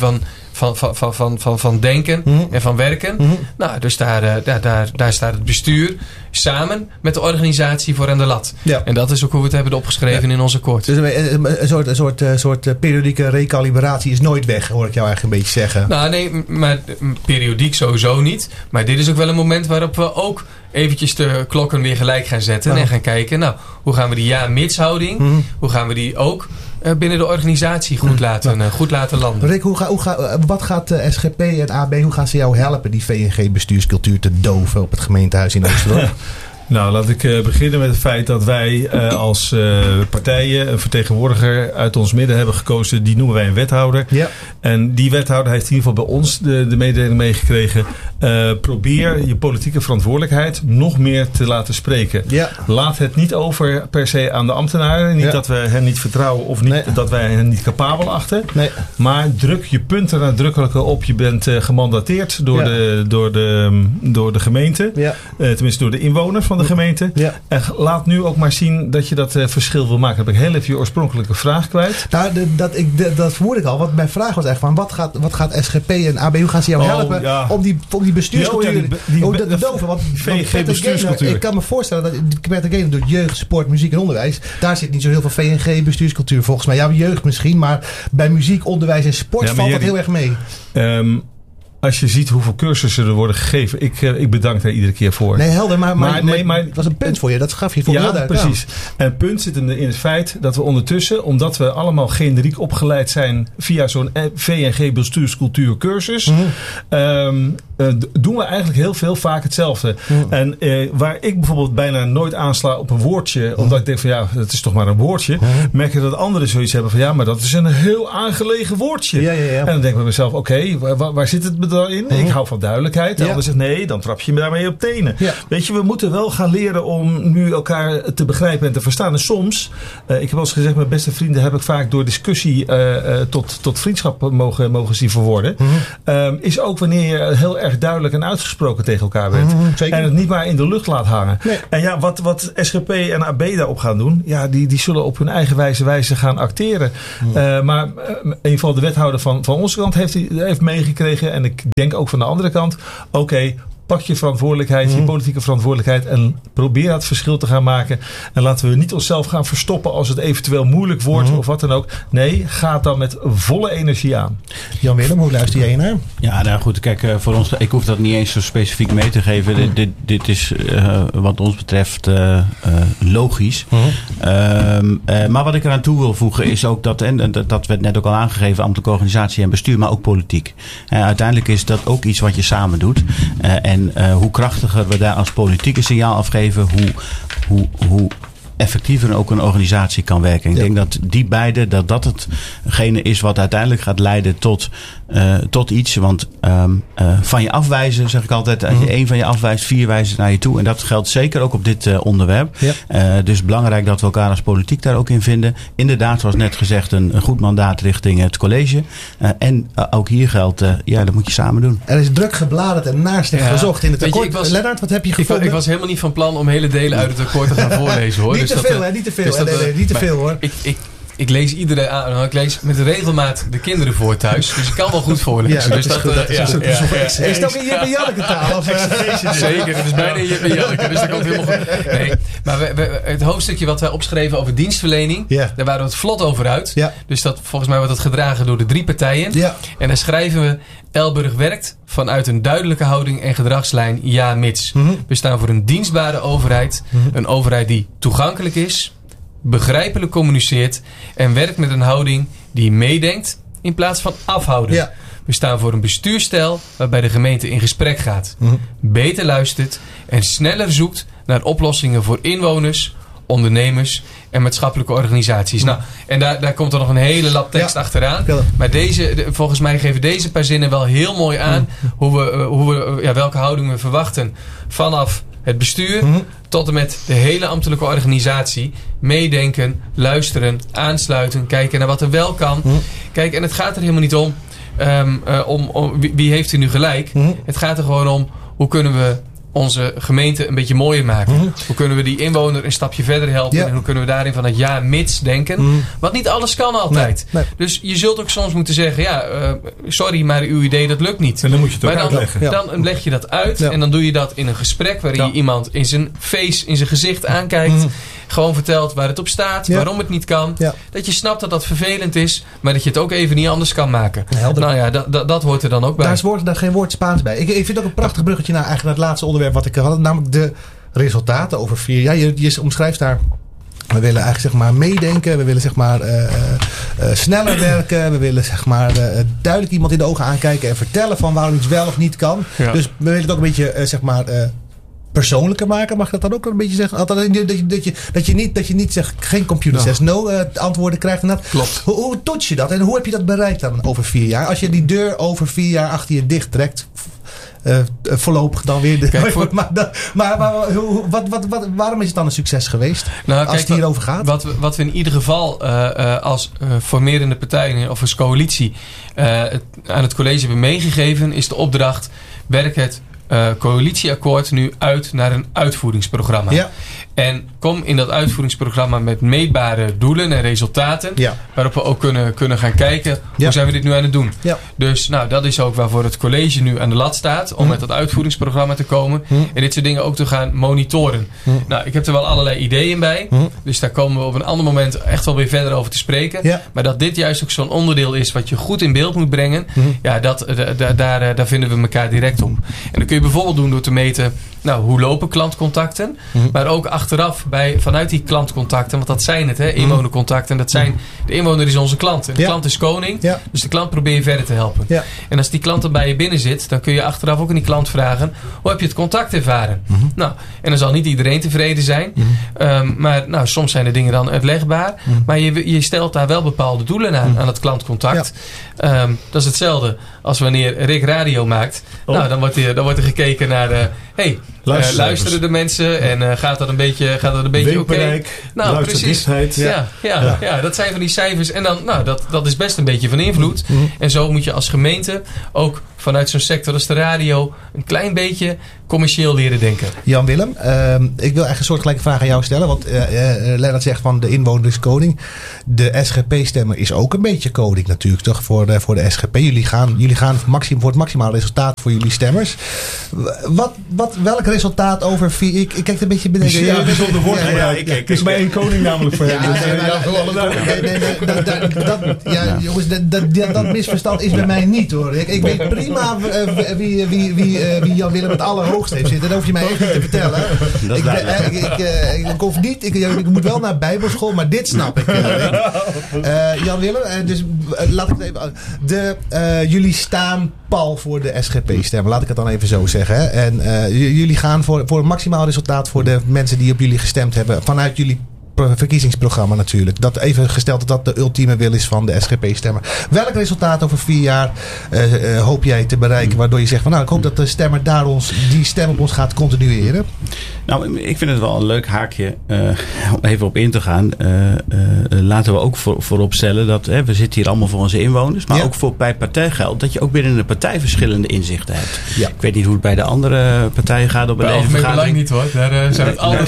van denken en van werken. Nou, dus daar staat het bestuur samen met de organisatie voor aan de lat. Ja. En dat is ook hoe we het hebben opgeschreven in ons akkoord. Dus een soort periodieke recalibratie is nooit weg, hoor ik jou eigenlijk een beetje zeggen. Nou nee, maar periodiek sowieso niet. Maar dit is ook wel een moment waarop we ook eventjes de klokken weer gelijk gaan zetten en gaan kijken, nou, hoe gaan we die ja-mits-houding, hoe gaan we die ook binnen de organisatie goed laten landen. Rick, wat gaat de SGP en AB, hoe gaan ze jou helpen die VNG-bestuurscultuur te doven op het gemeentehuis in Oosterdorp? Nou, laat ik beginnen met het feit dat wij als partijen een vertegenwoordiger uit ons midden hebben gekozen. Die noemen wij een wethouder. Ja. En die wethouder heeft in ieder geval bij ons de mededeling meegekregen. Probeer je politieke verantwoordelijkheid nog meer te laten spreken. Ja. Laat het niet over per se aan de ambtenaren. Niet dat we hen niet vertrouwen of niet, dat wij hen niet capabel achten. Nee. Maar druk je punten nadrukkelijker op. Je bent gemandateerd door de gemeente. Ja. Tenminste door de inwoners van de gemeente. Ja. En laat nu ook maar zien dat je dat verschil wil maken. Dan ben ik heel even je oorspronkelijke vraag kwijt. Nou, dat vermoed ik al. Want mijn vraag was echt van, wat gaat SGP en AB, hoe gaan ze jou helpen om die bestuurscultuur te doven? Want VNG-bestuurscultuur. Ik kan me voorstellen dat Peter Genen doet jeugd, sport, muziek en onderwijs. Daar zit niet zo heel veel VNG-bestuurscultuur volgens mij. Ja, jeugd misschien, maar bij muziek, onderwijs en sport valt dat heel erg mee. als je ziet hoeveel cursussen er worden gegeven. Ik bedank daar iedere keer voor. Nee, helder. Maar het was een punt voor je. Dat gaf je voor heel duidelijk. Precies. En het punt zit in het feit dat we ondertussen, omdat we allemaal generiek opgeleid zijn via zo'n VNG bestuurscultuur cursus, doen we eigenlijk heel veel vaak hetzelfde. En waar ik bijvoorbeeld bijna nooit aansla op een woordje, omdat ik denk van dat is toch maar een woordje, merk je dat anderen zoiets hebben van maar dat is een heel aangelegen woordje. Ja. En dan denk ik bij mezelf, oké, waar zit het dan in? Ik hou van duidelijkheid. De ander zegt nee, dan trap je me daarmee op tenen. Ja. Weet je, we moeten wel gaan leren om nu elkaar te begrijpen en te verstaan. En soms, ik heb wel eens gezegd, mijn beste vrienden heb ik vaak door discussie tot vriendschap mogen zien verworden. Is ook wanneer je heel erg duidelijk en uitgesproken tegen elkaar bent. En het niet maar in de lucht laat hangen. Nee. En wat SGP en AB daarop gaan doen, die zullen op hun eigen wijze gaan acteren. Maar in ieder geval de wethouder van onze kant heeft meegekregen. En ik denk ook van de andere kant. Oké, pak je verantwoordelijkheid, je politieke verantwoordelijkheid en probeer het verschil te gaan maken. En laten we niet onszelf gaan verstoppen als het eventueel moeilijk wordt of wat dan ook. Nee, ga het dan met volle energie aan. Jan Willem, hoe luister jij naar? Ja, nou goed, kijk, voor ons, ik hoef dat niet eens zo specifiek mee te geven. Dit is wat ons betreft logisch. Maar wat ik eraan toe wil voegen is ook dat, en dat werd net ook al aangegeven, ambtelijke organisatie en bestuur, maar ook politiek. Uiteindelijk is dat ook iets wat je samen doet. En hoe krachtiger we daar als politiek een signaal afgeven, hoe effectiever ook een organisatie kan werken. Ik denk dat die beide, dat hetgene is wat uiteindelijk gaat leiden tot iets. Want van je afwijzen, zeg ik altijd, als je 1 van je afwijst, 4 wijzen naar je toe. En dat geldt zeker ook op dit onderwerp. Ja. Dus belangrijk dat we elkaar als politiek daar ook in vinden. Inderdaad, zoals net gezegd, een goed mandaat richting het college. En ook hier geldt, dat moet je samen doen. Er is druk gebladerd en naast gezocht in het akkoord. Lennart, wat heb je gevonden? Ik was helemaal niet van plan om hele delen uit het akkoord te gaan voorlezen, hoor. Niet te veel, niet te veel hoor. Ik lees ik lees met regelmaat de kinderen voor thuis. Dus ik kan wel goed voorlezen. Ja, is het ook in Jip en Janneke taal? Zeker, het is bijna Jip en Janneke. Dus dat komt helemaal goed. Nee, maar het hoofdstukje wat wij opschreven over dienstverlening, daar waren we het vlot over uit. Ja. Dus dat, volgens mij wordt dat gedragen door de 3 partijen. Ja. En daar schrijven we: Elburg werkt vanuit een duidelijke houding en gedragslijn mits. We staan voor een dienstbare overheid. Een overheid die toegankelijk is, begrijpelijk communiceert en werkt met een houding die meedenkt in plaats van afhouden. Ja. We staan voor een bestuurstijl waarbij de gemeente in gesprek gaat, beter luistert en sneller zoekt naar oplossingen voor inwoners, ondernemers en maatschappelijke organisaties. Nou, en daar komt er nog een hele lap tekst achteraan. Maar volgens mij geven deze paar zinnen wel heel mooi aan welke houding we verwachten vanaf het bestuur tot en met de hele ambtelijke organisatie. Meedenken, luisteren, aansluiten, kijken naar wat er wel kan. Kijk, en het gaat er helemaal niet om wie heeft er nu gelijk. Het gaat er gewoon om hoe kunnen we onze gemeente een beetje mooier maken. Hoe kunnen we die inwoner een stapje verder helpen? Ja. En hoe kunnen we daarin van het mits denken? Want niet alles kan altijd. Nee. Dus je zult ook soms moeten zeggen, sorry, maar uw idee dat lukt niet. En dan moet je het ook uitleggen. Dan leg je dat uit en dan doe je dat in een gesprek waarin je iemand in zijn face, in zijn gezicht aankijkt. Gewoon vertelt waar het op staat, waarom het niet kan. Ja. Dat je snapt dat dat vervelend is, maar dat je het ook even niet anders kan maken. Helder. Nou ja, dat hoort er dan ook bij. Daar geen woord Spaans bij. Ik vind het ook een prachtig bruggetje naar eigenlijk het laatste onderwerp wat ik had, namelijk de resultaten over 4 jaar. Je omschrijft daar, we willen eigenlijk meedenken, we willen sneller werken, we willen duidelijk iemand in de ogen aankijken en vertellen van waarom iets wel of niet kan. Ja. Dus we willen het ook een beetje persoonlijker maken, mag ik dat dan ook een beetje zeggen? Dat je niet zegt, geen computer says no antwoorden krijgt. Klopt. Hoe toets je dat en hoe heb je dat bereikt dan over 4 jaar? Als je die deur over 4 jaar achter je dicht trekt, voorlopig dan weer. Waarom is het dan een succes geweest? Als het hierover gaat? Wat we in ieder geval als formerende partijen of als coalitie aan het college hebben meegegeven, is de opdracht: werk het coalitieakkoord nu uit naar een uitvoeringsprogramma. Ja. En kom in dat uitvoeringsprogramma met meetbare doelen en resultaten. Ja. Waarop we ook kunnen gaan kijken, hoe zijn we dit nu aan het doen. Ja. Dus dat is ook waarvoor het college nu aan de lat staat. Om met dat uitvoeringsprogramma te komen. En dit soort dingen ook te gaan monitoren. Ik heb er wel allerlei ideeën bij. Dus daar komen we op een ander moment echt wel weer verder over te spreken. Ja. Maar dat dit juist ook zo'n onderdeel is wat je goed in beeld moet brengen. Ja, daar vinden we elkaar direct op. En dat kun je bijvoorbeeld doen door te meten, hoe lopen klantcontacten. Maar ook achteraf vanuit die klantcontacten, want dat zijn het, inwonercontacten. Dat zijn, de inwoner is onze klant. En de klant is koning. Ja. Dus de klant probeer je verder te helpen. Ja. En als die klant er bij je binnen zit, dan kun je achteraf ook aan die klant vragen, hoe heb je het contact ervaren? En dan zal niet iedereen tevreden zijn. Maar soms zijn de dingen dan uitlegbaar. Maar je stelt daar wel bepaalde doelen aan het klantcontact. Ja. Dat is hetzelfde als wanneer Rick radio maakt. Dan wordt er gekeken naar de luisteren de mensen en gaat dat een beetje oké? Precies. Ja, dat zijn van die cijfers. En dan, dat is best een beetje van invloed. En zo moet je als gemeente ook vanuit zo'n sector als de radio een klein beetje commercieel leren denken. Jan Willem, ik wil echt een soortgelijke vraag aan jou stellen. Want Lennart zegt van de inwoner is koning. De SGP-stemmer is ook een beetje koning natuurlijk, toch? Voor de SGP. Jullie gaan voor het maximale resultaat voor jullie stemmers. Welk resultaat over vier... Ik kijk een beetje beneden. Ja, bijzonder woord. Het is bij één koning namelijk voor jou. Jongens, dat misverstand is bij mij niet, hoor. Ik weet prima wie Jan Willem het allerhoogst heeft zitten. Dat hoef je mij echt niet te vertellen. Ik moet wel naar bijbelschool, maar dit snap ik. Jan Willem, dus laat ik het even... jullie staan pal voor de SGP-stemmen. Laat ik het dan even zo zeggen. Hè. En jullie gaan voor een maximaal resultaat voor de mensen die op jullie gestemd hebben. Vanuit jullie verkiezingsprogramma natuurlijk. Dat even gesteld dat de ultieme wil is van de SGP-stemmer. Welk resultaat over 4 jaar hoop jij te bereiken? Waardoor je zegt van ik hoop dat de stemmer die stem op ons gaat continueren. Nou, ik vind het wel een leuk haakje om even op in te gaan. Laten we ook voorop stellen dat we zitten hier allemaal voor onze inwoners. Maar ook bij partij geldt dat je ook binnen de partij verschillende inzichten hebt. Ja. Ik weet niet hoe het bij de andere partijen gaat op een deze vergadering. Niet, hoor. Daar zijn het altijd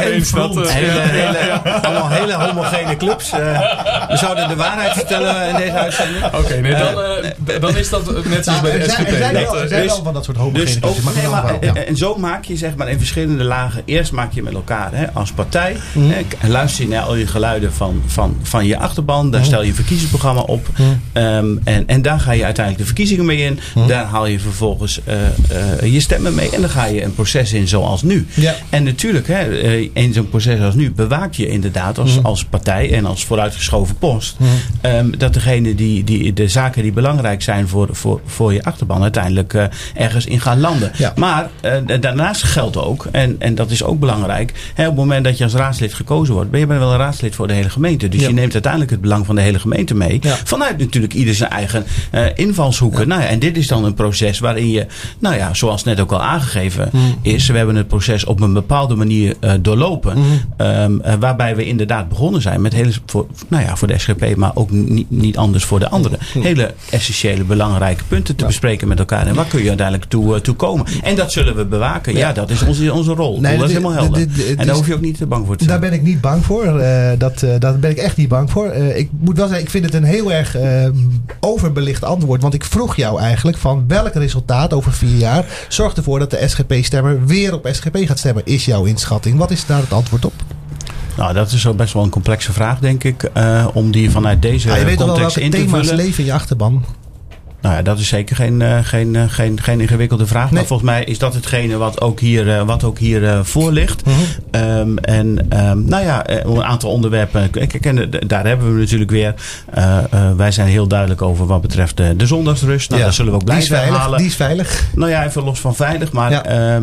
allemaal hele homogene clubs. We zouden de waarheid vertellen in deze uitzending. Oké, dan is dat net zoals bij de SGP. Er zijn wel van dat soort homogene clubs. En zo maak je zeg maar in verschillende lagen. Eerst maak je met elkaar als partij. Luister je naar al je geluiden van je achterban. Daar stel je een verkiezingsprogramma op. En daar ga je uiteindelijk de verkiezingen mee in. Daar haal je vervolgens je stemmen mee. En dan ga je een proces in zoals nu. Ja. En natuurlijk, in zo'n proces als nu bewaak je inderdaad als partij en als vooruitgeschoven post. Dat degene de zaken die belangrijk zijn voor je achterban uiteindelijk ergens in gaan landen. Ja. Maar daarnaast geldt ook, en dat is ook belangrijk, op het moment dat je als raadslid gekozen wordt, ben je wel een raadslid voor de hele gemeente. Dus je neemt uiteindelijk het belang van de hele gemeente mee. Ja. Vanuit natuurlijk ieder zijn eigen invalshoeken. Ja. En dit is dan een proces waarin je, zoals net ook al aangegeven is, we hebben het proces op een bepaalde manier doorlopen. Waarbij we inderdaad begonnen zijn met voor de SGP, maar ook niet anders voor de anderen. Hele essentiële, belangrijke punten te bespreken met elkaar. En waar kun je uiteindelijk toe komen? En dat zullen we bewaken. Ja, dat is onze rol. Nee, dat is helemaal helder. En daar hoef je ook niet bang voor te zijn. Daar ben ik niet bang voor. Daar ben ik echt niet bang voor. Ik moet wel zeggen, ik vind het een heel erg overbelicht antwoord. Want ik vroeg jou eigenlijk van welk resultaat over 4 jaar zorgt ervoor dat de SGP-stemmer weer op SGP gaat stemmen. Is jouw inschatting? Wat is daar het antwoord op? Nou, dat is best wel een complexe vraag, denk ik. Om die vanuit deze context in te vullen. Je weet wel welke thema's leven in je achterban. Nou ja, dat is zeker geen ingewikkelde vraag. Nee. Maar volgens mij is dat hetgene wat ook hier voor ligt. Een aantal onderwerpen. Daar hebben we natuurlijk weer. Wij zijn heel duidelijk over wat betreft de zondagsrust. Nou, dat zullen we ook blijven halen. Die is veilig. Nou ja, even los van veilig. Maar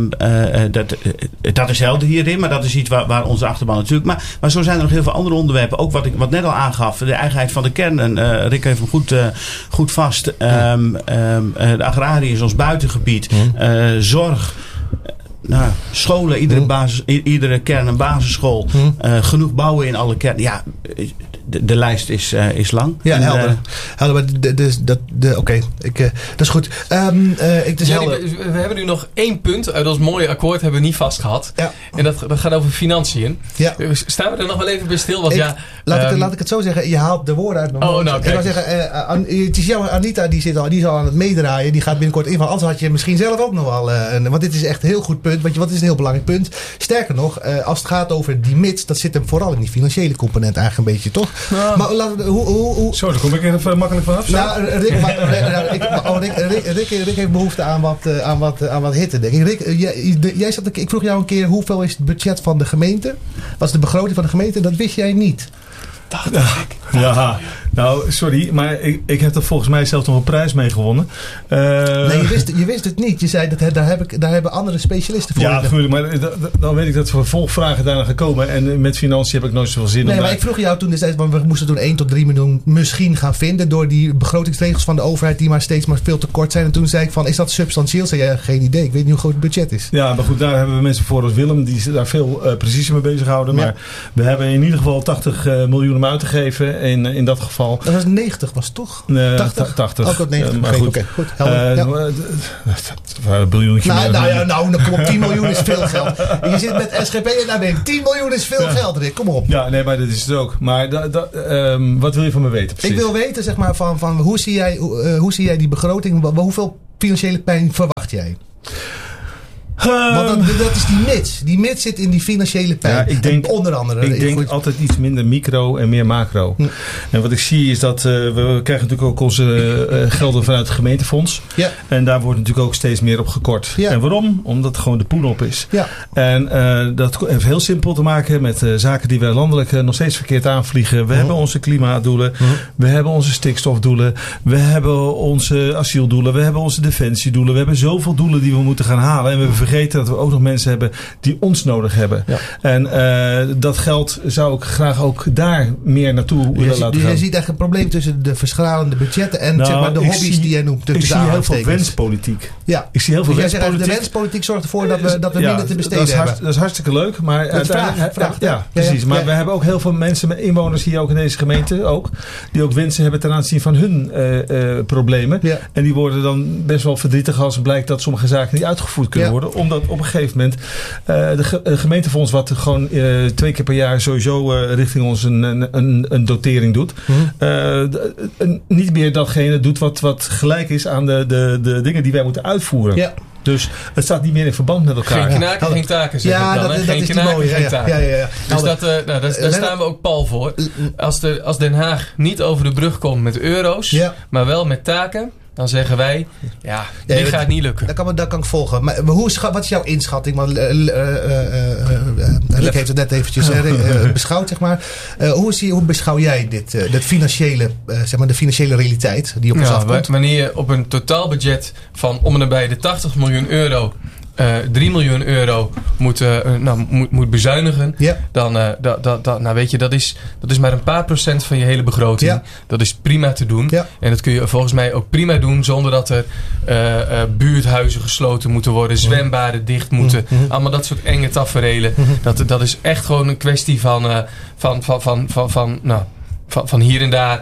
dat is helder hierin. Maar dat is iets waar onze achterban natuurlijk. Maar zo zijn er nog heel veel andere onderwerpen. Ook wat net al aangaf. De eigenheid van de kern. En Rick heeft hem goed vast. De agrarie is ons buitengebied. Zorg. Scholen, iedere kern een basisschool. Genoeg bouwen in alle kernen. Ja, de lijst is lang. Ja, helder. Oké, dat is goed. Het is helder. We hebben nu nog 1 punt uit ons mooie akkoord hebben we niet vast gehad. Ja. En dat gaat over financiën. Ja. Staan we er nog wel even bij stil? Want laat ik het zo zeggen. Je haalt de woorden uit mijn mond. Ik wil zeggen, het is jouw Anita, die is al aan het meedraaien. Die gaat binnenkort invallen. Anders had je misschien zelf ook nog wel. Want dit is echt een heel goed punt. Want wat is een heel belangrijk punt? Sterker nog, als het gaat over die mits, dat zit hem vooral in die financiële component eigenlijk een beetje, toch? Nou, maar Zo, daar kom ik even makkelijk vanaf. Nou, Rick heeft behoefte aan wat hitte, denk ik. Rick, ik vroeg jou een keer, hoeveel is het budget van de gemeente? Wat is de begroting van de gemeente? Dat wist jij niet. Ja, nou, sorry, maar ik heb er volgens mij zelfs nog een prijs mee gewonnen. Nee, je wist het niet. Je zei, daar hebben andere specialisten voor. Ja, natuurlijk, maar dan weet ik dat vervolgvragen daarna gekomen. En met financiën heb ik nooit zoveel zin. Maar ik vroeg jou toen destijds, want we moesten toen 1 tot 3 miljoen misschien gaan vinden door die begrotingsregels van de overheid die maar steeds maar veel te kort zijn. En toen zei ik van, is dat substantieel? Zei jij, geen idee. Ik weet niet hoe groot het budget is. Ja, maar goed, daar hebben we mensen voor als Willem die daar veel preciezer mee bezighouden. Maar we hebben in ieder geval 80 miljoen om uit te geven in dat geval. Dat was 90, was het toch? 80. Ook 90. Maar goed. Oké, goed. Helder. Een biljoentje. Nou, kom op, 10 miljoen is veel geld. Je zit met SGP en daar ben je. 10 miljoen is veel geld, Rick. Kom op. Ja, nee, maar dat is het ook. Maar wat wil je van me weten precies? Ik wil weten, zeg maar, van hoe zie jij die begroting? Hoeveel financiële pijn verwacht jij? Want dat is die mits. Die mits zit in die financiële pijn. Ja, ik denk altijd iets minder micro en meer macro. En wat ik zie is dat we krijgen natuurlijk ook onze gelden vanuit het gemeentefonds. Ja. En daar wordt natuurlijk ook steeds meer op gekort. Ja. En waarom? Omdat gewoon de poen op is. Ja. En dat heeft heel simpel te maken met zaken die wij landelijk nog steeds verkeerd aanvliegen. We hebben onze klimaatdoelen. We hebben onze stikstofdoelen. We hebben onze asieldoelen. We hebben onze defensiedoelen. We hebben zoveel doelen die we moeten gaan halen. En we hebben vergeten dat we ook nog mensen hebben die ons nodig hebben. Ja. En dat geld zou ik graag ook daar meer naartoe willen laten gaan. Je ziet echt een probleem tussen de verschralende budgetten en zeg maar, de hobby's die jij noemt. Ik zie heel veel wenspolitiek. Ja. Ik zie heel veel wenspolitiek. De wenspolitiek zorgt ervoor dat we minder te besteden hebben. Dat is hartstikke leuk. Maar vraag. Ja, precies. Ja. Maar we hebben ook heel veel mensen, met inwoners hier ook in deze gemeente ook, die ook wensen hebben ten aanzien van hun problemen. Ja. En die worden dan best wel verdrietig als het blijkt dat sommige zaken niet uitgevoerd kunnen worden. Omdat op een gegeven moment de gemeentefonds wat gewoon 2 keer per jaar sowieso richting ons een dotering doet. Niet meer datgene doet wat gelijk is aan de dingen die wij moeten uitvoeren. Ja. Dus het staat niet meer in verband met elkaar. Geen knaken, geen taken, zeg ik dan. Geen knaken, geen taken. Ja. Dus daar staan we ook pal voor. Als Den Haag niet over de brug komt met euro's, maar wel met taken, dan zeggen wij, dit gaat niet lukken. Dat kan ik volgen. Maar wat is jouw inschatting? Want Rick heeft het net eventjes beschouwd, zeg maar. Hoe beschouw jij dit financiële, zeg maar de financiële realiteit die op ons afkomt? Wanneer je op een totaalbudget van om en nabij de 80 miljoen euro 3 miljoen euro moet bezuinigen, dan weet je, dat is maar een paar procent van je hele begroting. Ja. Dat is prima te doen. Ja. En dat kun je volgens mij ook prima doen zonder dat er buurthuizen gesloten moeten worden, zwembaden dicht moeten. Allemaal dat soort enge taferelen. Dat is echt gewoon een kwestie van hier en daar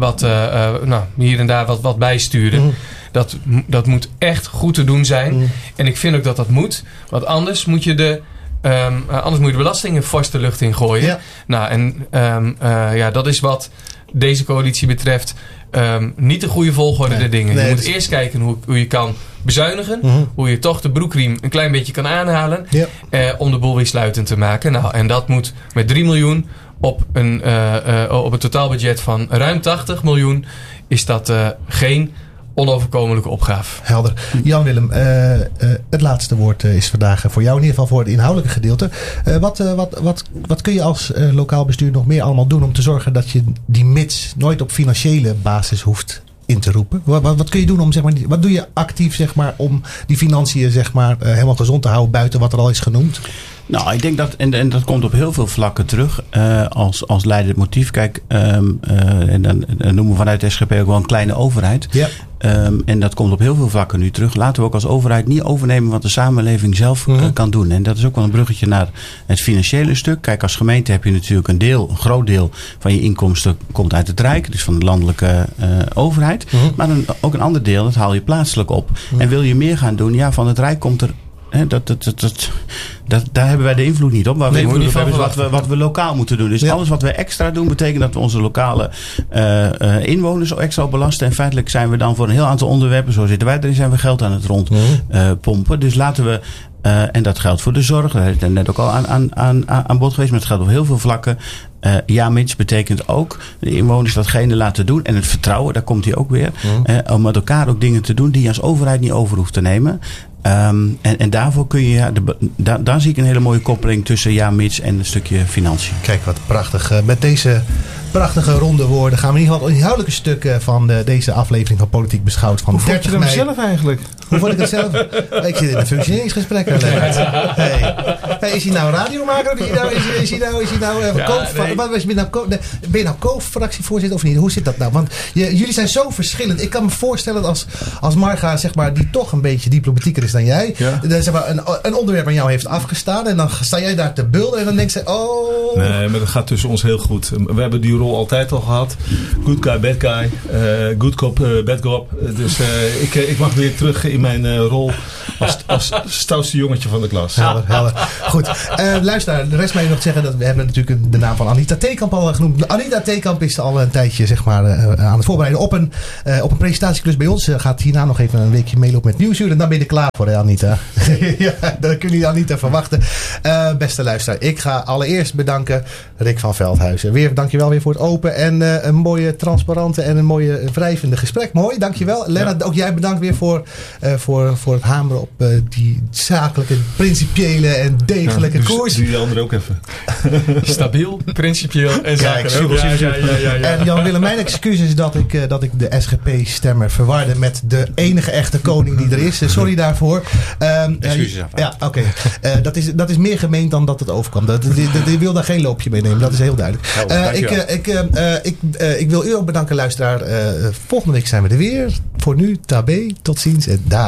wat bijsturen. Dat moet echt goed te doen zijn. En ik vind ook dat moet. Want anders moet je de belastingen fors de lucht in gooien. Ja. Dat is wat deze coalitie betreft niet de goede volgorde der dingen. Je moet eerst kijken hoe je kan bezuinigen. Hoe je toch de broekriem een klein beetje kan aanhalen. Om de boel weer sluitend te maken. En dat moet met 3 miljoen op een totaalbudget van ruim 80 miljoen. Is dat geen onoverkomelijke opgave. Helder. Jan-Willem, het laatste woord is vandaag voor jou, in ieder geval voor het inhoudelijke gedeelte. Wat kun je als lokaal bestuur nog meer allemaal doen om te zorgen dat je die mits nooit op financiële basis hoeft in te roepen? Wat kun je doen om, zeg maar, wat doe je actief, zeg maar, om die financiën, zeg maar, helemaal gezond te houden buiten wat er al is genoemd? Nou, ik denk dat, en dat komt op heel veel vlakken terug als leidend motief. Kijk, en dan noemen we vanuit de SGP ook wel een kleine overheid. Ja. En dat komt op heel veel vlakken nu terug. Laten we ook als overheid niet overnemen wat de samenleving zelf kan doen. En dat is ook wel een bruggetje naar het financiële stuk. Kijk, als gemeente heb je natuurlijk een groot deel van je inkomsten komt uit het Rijk. Dus van de landelijke overheid. Maar ook een ander deel, dat haal je plaatselijk op. En wil je meer gaan doen, ja, van het Rijk komt er... Daar hebben wij de invloed niet op. Waar we invloed op hebben is wat we lokaal moeten doen. Dus alles wat we extra doen betekent dat we onze lokale inwoners extra belasten. En feitelijk zijn we dan voor een heel aantal onderwerpen, zo zitten wij erin, zijn we geld aan het rondpompen. Dus laten we... en dat geldt voor de zorg. Dat is net ook al aan bod geweest. Maar het geldt op heel veel vlakken. Ja-mits betekent ook de inwoners datgene laten doen. En het vertrouwen, daar komt hij ook weer. Om met elkaar ook dingen te doen die je als overheid niet over hoeft te nemen. En daarvoor kun je... Daar zie ik een hele mooie koppeling tussen ja-mits en een stukje financiën. Kijk, wat prachtig. Met deze prachtige ronde woorden gaan we in ieder geval inhoudelijke stukken van deze aflevering van Politiek Beschouwd van 30 mei. Hoe vond je dat zelf eigenlijk? Hoe vond ik het zelf? Ik zit in een functioneringsgesprek. Hey, is hij nou radiomaker? Is hij nou ben je nou co-fractievoorzitter of niet? Hoe zit dat nou? Want jullie zijn zo verschillend. Ik kan me voorstellen dat als Marga, zeg maar, die toch een beetje diplomatieker is dan jij, zeg maar, een onderwerp aan jou heeft afgestaan en dan sta jij daar te bulden en dan denkt ze, oh... Nee, maar dat gaat tussen ons heel goed. We hebben die rol altijd al gehad. Good guy, bad guy. Good cop, bad cop. Dus ik mag weer terug in mijn rol als stoutste jongetje van de klas. Helder. Goed. Luister, de rest mij nog te zeggen dat we hebben natuurlijk de naam van Anita Theekamp al genoemd. Anita Theekamp is al een tijdje, zeg maar, aan het voorbereiden op een presentatieklus bij ons. Gaat hierna nog even een weekje meelopen met Nieuwsuur en dan ben je er klaar voor, hè, Anita. Ja, dat kunnen jullie Anita verwachten. Beste luisteraar, ik ga allereerst bedanken Rick van Veldhuizen. Dankjewel weer voor het open en een mooie, transparante en een mooie wrijvende gesprek. Mooi, dankjewel. Lennart, ook jij bedankt weer voor het hameren op die zakelijke, principiële en degelijke koers. Doe je andere ook even. Stabiel, principieel en zakelijk. En Jan-Willem, mijn excuus is dat ik de SGP-stemmer verwarde met de enige echte koning die er is. Sorry daarvoor. Excuses af. Ja, oké. Dat is meer gemeend dan dat het overkwam. Ik wil daar geen loopje mee nemen. Dat is heel duidelijk. Ik wil u ook bedanken, luisteraar. Volgende week zijn we er weer. Voor nu, tabé. Tot ziens en dag.